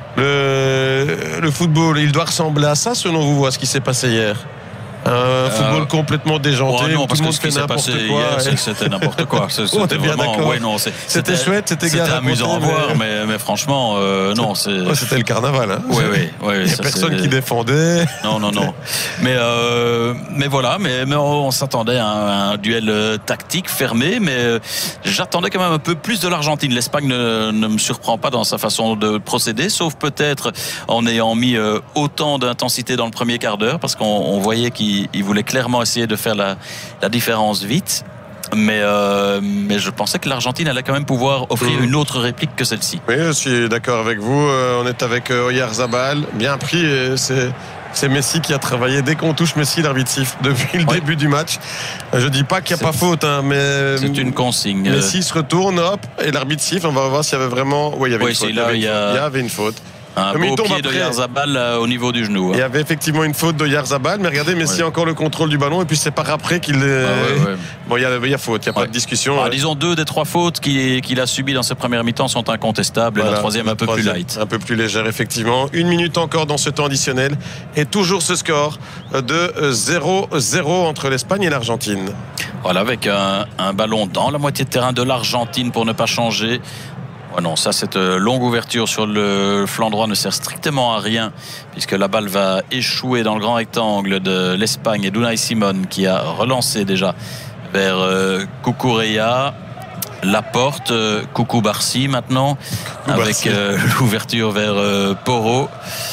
[SPEAKER 2] Le, le football, il doit ressembler à ça selon vous, à ce qui s'est passé hier? Un euh, football complètement déjanté,
[SPEAKER 1] ouais, non,
[SPEAKER 2] où tout le monde fait n'importe quoi.
[SPEAKER 1] Hier, c'était n'importe quoi. C'était,
[SPEAKER 2] c'était
[SPEAKER 1] vraiment,
[SPEAKER 2] bien
[SPEAKER 1] ouais, non,
[SPEAKER 2] c'est, c'était, c'était chouette, c'était,
[SPEAKER 1] c'était amusant à
[SPEAKER 2] mais...
[SPEAKER 1] voir, mais, mais franchement, euh, non, c'est.
[SPEAKER 2] Ouais, c'était le carnaval. Hein.
[SPEAKER 1] Oui, oui, oui.
[SPEAKER 2] Il n'y a
[SPEAKER 1] ça,
[SPEAKER 2] personne
[SPEAKER 1] c'est...
[SPEAKER 2] qui défendait.
[SPEAKER 1] Non, non, non. mais, euh, mais voilà, mais, mais on s'attendait à un, un duel tactique fermé, mais j'attendais quand même un peu plus de l'Argentine. L'Espagne ne, ne me surprend pas dans sa façon de procéder, sauf peut-être en ayant mis autant d'intensité dans le premier quart d'heure, parce qu'on on voyait qu'il il voulait clairement essayer de faire la, la différence vite, mais, euh, mais je pensais que l'Argentine allait quand même pouvoir offrir mmh. une autre réplique que celle-ci.
[SPEAKER 2] Oui, je suis d'accord avec vous. On est avec Oyarzabal, bien pris, et c'est, c'est Messi qui a travaillé. Dès qu'on touche Messi, l'arbitre siffle depuis le oui. début du match. Je dis pas qu'il n'y a c'est, pas faute, hein, mais
[SPEAKER 1] c'est une consigne.
[SPEAKER 2] Messi se retourne, hop, et l'arbitre siffle. On va voir s'il y avait vraiment. Oui, il y avait
[SPEAKER 1] oui,
[SPEAKER 2] une faute.
[SPEAKER 1] Là,
[SPEAKER 2] il, y
[SPEAKER 1] il, y a...
[SPEAKER 2] il y avait une faute.
[SPEAKER 1] Un beau pied de Yarzabal euh, au niveau du genou. Hein.
[SPEAKER 2] Il y avait effectivement une faute de Yarzabal, mais regardez, Messi ouais. encore le contrôle du ballon, et puis c'est par après qu'il est. Ah ouais, ouais. Bon, il y a, il y a faute, il n'y a ouais. pas de discussion.
[SPEAKER 1] Ah,
[SPEAKER 2] ouais.
[SPEAKER 1] Disons deux des trois fautes qu'il, qu'il a subies dans ses premières mi-temps sont incontestables, voilà, et la troisième un peu troisième, plus light.
[SPEAKER 2] Un peu plus légère, effectivement. Une minute encore dans ce temps additionnel, et toujours ce score de zéro zéro entre l'Espagne et l'Argentine.
[SPEAKER 1] Voilà, avec un, un ballon dans la moitié de terrain de l'Argentine pour ne pas changer. Oh non, ça, cette longue ouverture sur le flanc droit ne sert strictement à rien, puisque la balle va échouer dans le grand rectangle de l'Espagne et d'Unai Simon qui a relancé déjà vers euh, Cucurella. Laporte, euh, Koubarsi maintenant, Koubarsi. Avec euh, l'ouverture vers euh, Porro.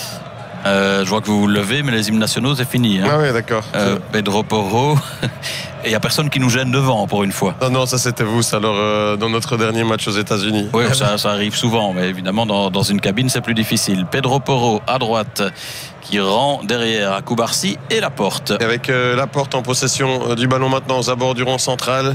[SPEAKER 1] Euh, je vois que vous vous levez, mais les hymnes nationaux, c'est fini. Hein.
[SPEAKER 2] Ah oui, d'accord.
[SPEAKER 1] Euh, Pedro Porro. Et il n'y a personne qui nous gêne devant, pour une fois.
[SPEAKER 2] Non, non, ça c'était vous, ça, alors, euh, dans notre dernier match aux États-Unis.
[SPEAKER 1] Oui, ça, ça arrive souvent, mais évidemment, dans, dans une cabine, c'est plus difficile. Pedro Porro à droite, qui rend derrière à Koubarsi et Laporte.
[SPEAKER 2] Et avec euh, Laporte en possession euh, du ballon maintenant aux abords du rond central.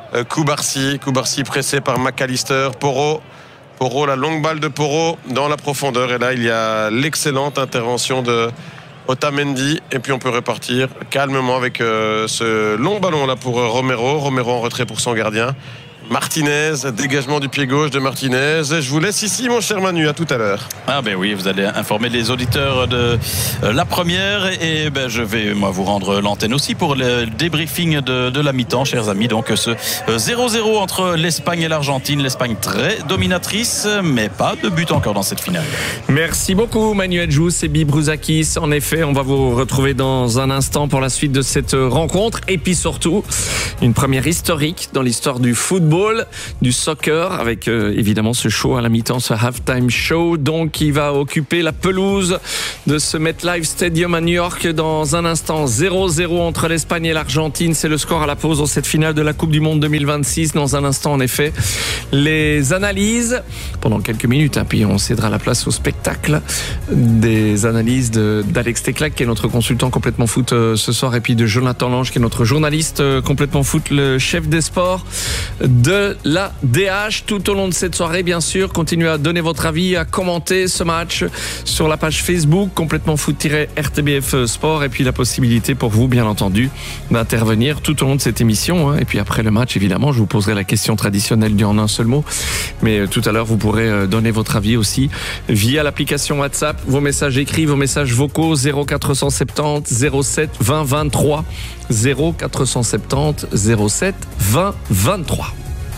[SPEAKER 2] euh, Koubarsi. Koubarsi pressé par McAllister. Porro. Porro, la longue balle de Porro dans la profondeur. Et là, il y a l'excellente intervention de Otamendi. Et puis, on peut repartir calmement avec euh, ce long ballon là pour euh, Romero. Romero en retrait pour son gardien. Martinez, dégagement du pied gauche de Martinez. Je vous laisse ici, mon cher Manu, à tout à l'heure.
[SPEAKER 1] Ah ben oui, vous allez informer les auditeurs de la première et ben je vais moi vous rendre l'antenne aussi pour le débriefing de, de la mi-temps, chers amis. Donc ce zéro zéro entre l'Espagne et l'Argentine, l'Espagne très dominatrice, mais pas de but encore dans cette finale.
[SPEAKER 3] Merci beaucoup Manuel Jousse et Bibruzakis. En effet, on va vous retrouver dans un instant pour la suite de cette rencontre et puis surtout une première historique dans l'histoire du football, du soccer, avec euh, évidemment ce show à la mi-temps, ce halftime show, donc qui va occuper la pelouse de ce MetLife Stadium à New York dans un instant. Zéro zéro entre l'Espagne et l'Argentine, c'est le score à la pause dans cette finale de la Coupe du Monde deux mille vingt-six. Dans un instant, en effet, les analyses pendant quelques minutes, hein, puis on cédera la place au spectacle des analyses de, d'Alex Teclac, qui est notre consultant complètement foot euh, ce soir, et puis de Jonathan Lange, qui est notre journaliste euh, complètement foot, le chef des sports de la D H. Tout au long de cette soirée, bien sûr, continuez à donner votre avis, à commenter ce match sur la page Facebook complètement foot-R T B F Sport, et puis la possibilité pour vous, bien entendu, d'intervenir tout au long de cette émission, hein. Et puis après le match, évidemment, je vous poserai la question traditionnelle du en un seul mot, mais tout à l'heure, vous pourrez donner votre avis aussi via l'application WhatsApp, vos messages écrits, vos messages vocaux, zéro quatre cent soixante-dix zéro sept vingt vingt-trois, zéro quatre cent soixante-dix zéro sept vingt vingt-trois.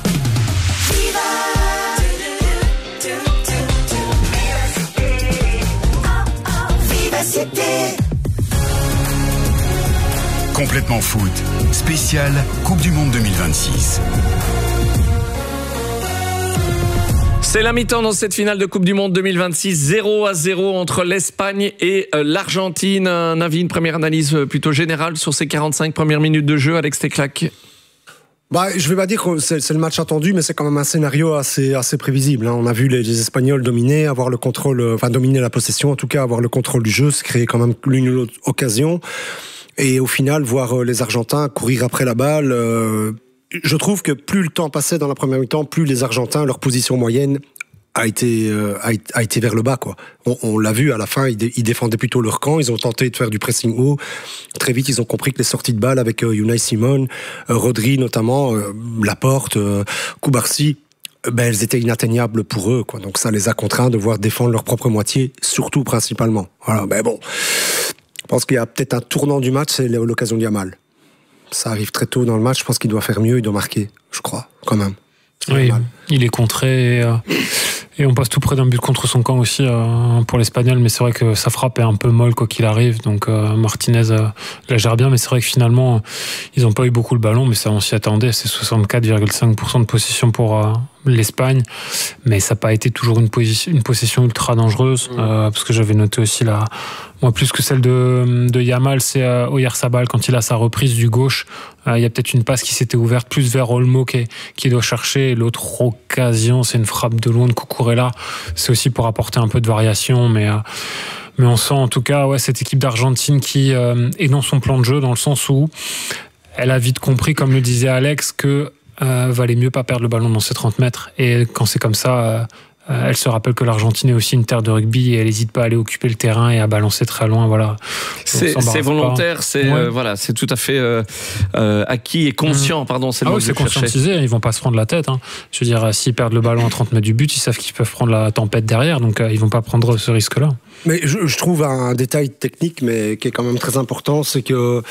[SPEAKER 11] Complètement foot, spécial Coupe du Monde deux mille vingt-six.
[SPEAKER 3] C'est la mi-temps dans cette finale de Coupe du Monde deux mille vingt-six, zéro à zéro entre l'Espagne et l'Argentine. Un avis, une première analyse plutôt générale sur ces quarante-cinq premières minutes de jeu, Alex Teclac.
[SPEAKER 12] Bah, je vais pas dire que c'est, c'est le match attendu, mais c'est quand même un scénario assez, assez prévisible, hein. On a vu les, les Espagnols dominer, avoir le contrôle, enfin dominer la possession, en tout cas avoir le contrôle du jeu, se créer quand même l'une ou l'autre occasion. Et au final, voir les Argentins courir après la balle. Euh, je trouve que plus le temps passait dans la première mi-temps, plus les Argentins, leur position moyenne a été euh, a, a été vers le bas, quoi. On, on l'a vu à la fin, ils, dé, ils défendaient plutôt leur camp, ils ont tenté de faire du pressing haut. Très vite, ils ont compris que les sorties de balles avec euh, Unai Simon, euh, Rodri notamment, euh, Laporte, euh, Koubarsi, ben elles étaient inatteignables pour eux, quoi. Donc ça les a contraints de devoir défendre leur propre moitié, surtout principalement. Voilà, ben bon. Je pense qu'il y a peut-être un tournant du match, c'est l'occasion de Yamal. Ça arrive très tôt dans le match, je pense qu'il doit faire mieux, il doit marquer, je crois, quand même. C'est
[SPEAKER 13] oui,
[SPEAKER 12] normal.
[SPEAKER 13] Il est contré et, euh, et on passe tout près d'un but contre son camp aussi euh, pour l'Espagnol, mais c'est vrai que sa frappe est un peu molle quoi qu'il arrive, donc euh, Martinez euh, la gère bien, mais c'est vrai que finalement euh, ils n'ont pas eu beaucoup le ballon, mais ça on s'y attendait, c'est soixante-quatre virgule cinq pour cent de possession pour euh, l'Espagne, mais ça n'a pas été toujours une, position, une possession ultra dangereuse, euh, parce que j'avais noté aussi la, moi plus que celle de, de Yamal, c'est euh, Oyarzabal quand il a sa reprise du gauche, il euh, y a peut-être une passe qui s'était ouverte plus vers Olmo qui, qui doit chercher, et l'autre occasion c'est une frappe de loin de Cucurella, c'est aussi pour apporter un peu de variation, mais euh, mais on sent en tout cas ouais, cette équipe d'Argentine qui euh, est dans son plan de jeu, dans le sens où elle a vite compris, comme le disait Alex, que Euh, valait mieux pas perdre le ballon dans ses trente mètres, et quand c'est comme ça euh, euh, elle se rappelle que l'Argentine est aussi une terre de rugby et elle n'hésite pas à aller occuper le terrain et à balancer très loin, voilà.
[SPEAKER 3] C'est, c'est volontaire, pas. c'est ouais. euh, voilà, c'est tout à fait euh, euh, acquis et conscient, mmh. pardon, c'est
[SPEAKER 13] ah
[SPEAKER 3] le
[SPEAKER 13] oui, c'est conscientisé, ils vont pas se prendre la tête, hein. Je veux dire, s'ils perdent le ballon à trente mètres du but, ils savent qu'ils peuvent prendre la tempête derrière, donc euh, ils vont pas prendre ce risque-là.
[SPEAKER 12] Mais je, je trouve un détail technique mais qui est quand même très important, c'est que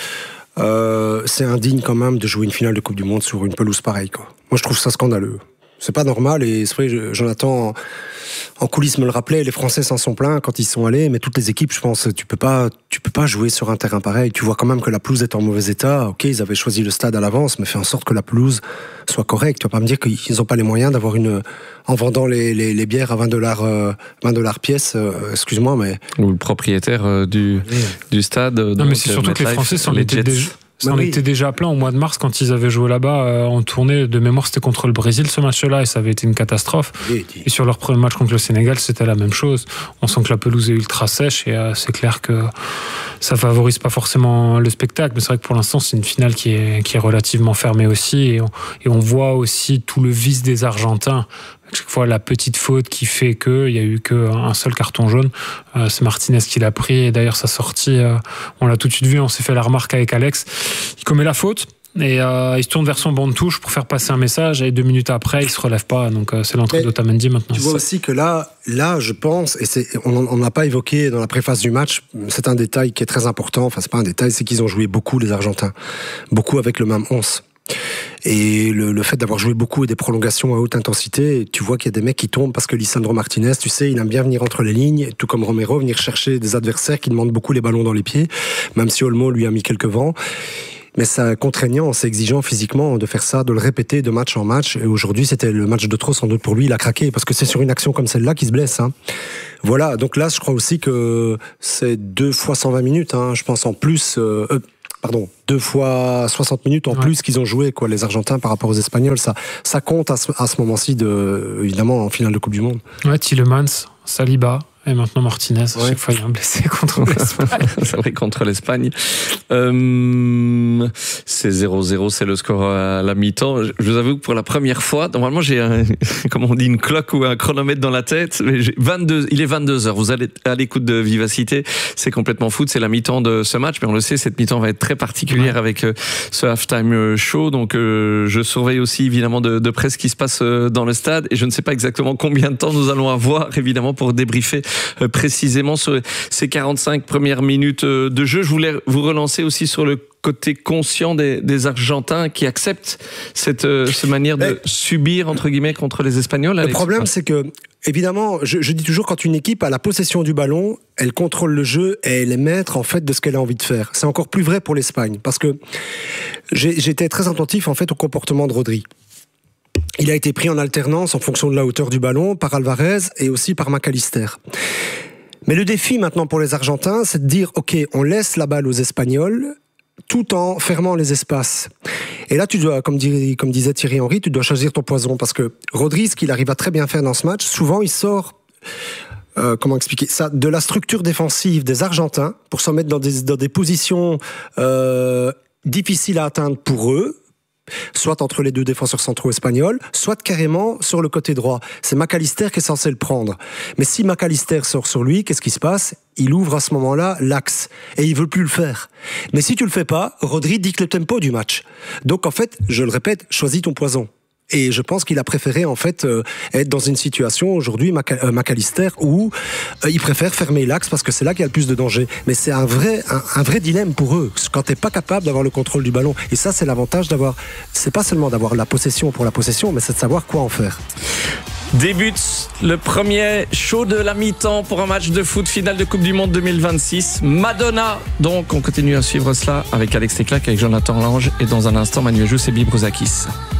[SPEAKER 12] Euh, c'est indigne quand même de jouer une finale de Coupe du Monde sur une pelouse pareille, quoi. Moi, je trouve ça scandaleux. C'est pas normal, et c'est vrai, Jonathan, en coulisses me le rappelait, les Français s'en sont plaints quand ils sont allés, mais toutes les équipes, je pense, tu peux pas, tu peux pas jouer sur un terrain pareil. Tu vois quand même que la pelouse est en mauvais état. Ok, ils avaient choisi le stade à l'avance, mais fais en sorte que la pelouse soit correcte. Tu vas pas me dire qu'ils n'ont pas les moyens d'avoir une, en vendant les, les, les bières à vingt dollars, euh, vingt dollars pièce, euh, excuse-moi, mais.
[SPEAKER 3] Ou le propriétaire euh, du, oui. du stade.
[SPEAKER 13] Non,
[SPEAKER 3] donc,
[SPEAKER 13] mais c'est surtout que les Français sont les, les, Ça
[SPEAKER 12] bah
[SPEAKER 13] en
[SPEAKER 12] oui.
[SPEAKER 13] était déjà plein au mois de mars quand ils avaient joué là-bas euh, en tournée. De mémoire, c'était contre le Brésil ce match-là et ça avait été une catastrophe.
[SPEAKER 12] Oui,
[SPEAKER 13] et sur leur premier match contre le Sénégal, c'était la même chose. On sent que la pelouse est ultra sèche et euh, c'est clair que ça favorise pas forcément le spectacle. Mais c'est vrai que pour l'instant, c'est une finale qui est, qui est relativement fermée aussi. Et on, et on voit aussi tout le vice des Argentins. À chaque fois, la petite faute qui fait qu'il n'y a eu qu'un seul carton jaune. Euh, c'est Martinez qui l'a pris. Et d'ailleurs, sa sortie, euh, on l'a tout de suite vu. On s'est fait la remarque avec Alex. Il commet la faute. Et euh, il se tourne vers son banc de touche pour faire passer un message. Et deux minutes après, il se relève pas. Donc, euh, c'est l'entrée d'Otamendi maintenant.
[SPEAKER 12] Tu vois aussi que là, là, je pense, et c'est, on n'a pas évoqué dans la préface du match, c'est un détail qui est très important. Enfin, c'est pas un détail, c'est qu'ils ont joué beaucoup, les Argentins. Beaucoup avec le même onze. Et le, le fait d'avoir joué beaucoup et des prolongations à haute intensité, tu vois qu'il y a des mecs qui tombent parce que Lisandro Martinez, tu sais, il aime bien venir entre les lignes, tout comme Romero, venir chercher des adversaires qui demandent beaucoup les ballons dans les pieds, même si Olmo lui a mis quelques vents. Mais c'est contraignant, c'est exigeant physiquement de faire ça, de le répéter de match en match. Et aujourd'hui, c'était le match de trop sans doute pour lui. Il a craqué parce que c'est sur une action comme celle-là qu'il se blesse. Hein. Voilà, donc là, je crois aussi que c'est deux fois cent vingt minutes, hein, je pense en plus... Euh, euh, Pardon, deux fois soixante minutes en ouais. plus qu'ils ont joué, quoi, les Argentins par rapport aux Espagnols. Ça, ça compte à ce, à ce moment-ci, de, évidemment, en finale de Coupe du Monde.
[SPEAKER 13] Ouais, Tielemans, Saliba. Et maintenant Martinez, ouais. chaque fois il y a un blessé contre l'Espagne.
[SPEAKER 3] C'est vrai, contre l'Espagne. Euh, c'est zéro zéro, c'est le score à la mi-temps. Je vous avoue que pour la première fois, normalement j'ai un, comment on dit, une cloque ou un chronomètre dans la tête. Mais j'ai vingt-deux, il est vingt-deux heures. Vous allez à l'écoute de Vivacité. C'est complètement foot. C'est la mi-temps de ce match. Mais on le sait, cette mi-temps va être très particulière ouais. avec ce halftime show. Donc euh, je surveille aussi évidemment de, de près ce qui se passe dans le stade. Et je ne sais pas exactement combien de temps nous allons avoir évidemment pour débriefer précisément sur ces quarante-cinq premières minutes de jeu. Je voulais vous relancer aussi sur le côté conscient des, des Argentins qui acceptent cette, cette manière de Mais, subir, entre guillemets, contre les Espagnols.
[SPEAKER 12] Le problème, c'est que, évidemment, je, je dis toujours, quand une équipe a la possession du ballon, elle contrôle le jeu et elle est maître, en fait, de ce qu'elle a envie de faire. C'est encore plus vrai pour l'Espagne, parce que j'ai, j'étais très attentif, en fait, au comportement de Rodri. Il a été pris en alternance en fonction de la hauteur du ballon par Alvarez et aussi par McAllister. Mais le défi maintenant pour les Argentins, c'est de dire, ok, on laisse la balle aux Espagnols tout en fermant les espaces. Et là, tu dois, comme, dis, comme disait Thierry Henry, tu dois choisir ton poison, parce que Rodri, ce qu'il arrive à très bien faire dans ce match, souvent il sort... Euh, comment expliquer ça, de la structure défensive des Argentins pour se mettre dans des, dans des positions euh, difficiles à atteindre pour eux, soit entre les deux défenseurs centraux espagnols, soit carrément sur le côté droit. C'est McAllister qui est censé le prendre. Mais si McAllister sort sur lui, qu'est-ce qui se passe ? Il ouvre à ce moment-là l'axe. Et il veut plus le faire. Mais si tu le fais pas, Rodri dicte le tempo du match. Donc en fait, je le répète, choisis ton poison. Et je pense qu'il a préféré en fait euh, être dans une situation aujourd'hui, Mac- McAllister, où euh, il préfère fermer l'axe parce que c'est là qu'il y a le plus de danger. Mais c'est un vrai, un, un vrai dilemme pour eux quand t'es pas capable d'avoir le contrôle du ballon. Et ça, c'est l'avantage d'avoir. C'est pas seulement d'avoir la possession pour la possession, mais c'est de savoir quoi en faire.
[SPEAKER 3] Débute le premier show de la mi-temps pour un match de foot finale de Coupe du Monde deux mille vingt-six. Madonna, donc on continue à suivre cela avec Alex Teclac, avec Jonathan Lange et dans un instant Manuel Jousse et Bibruzakis.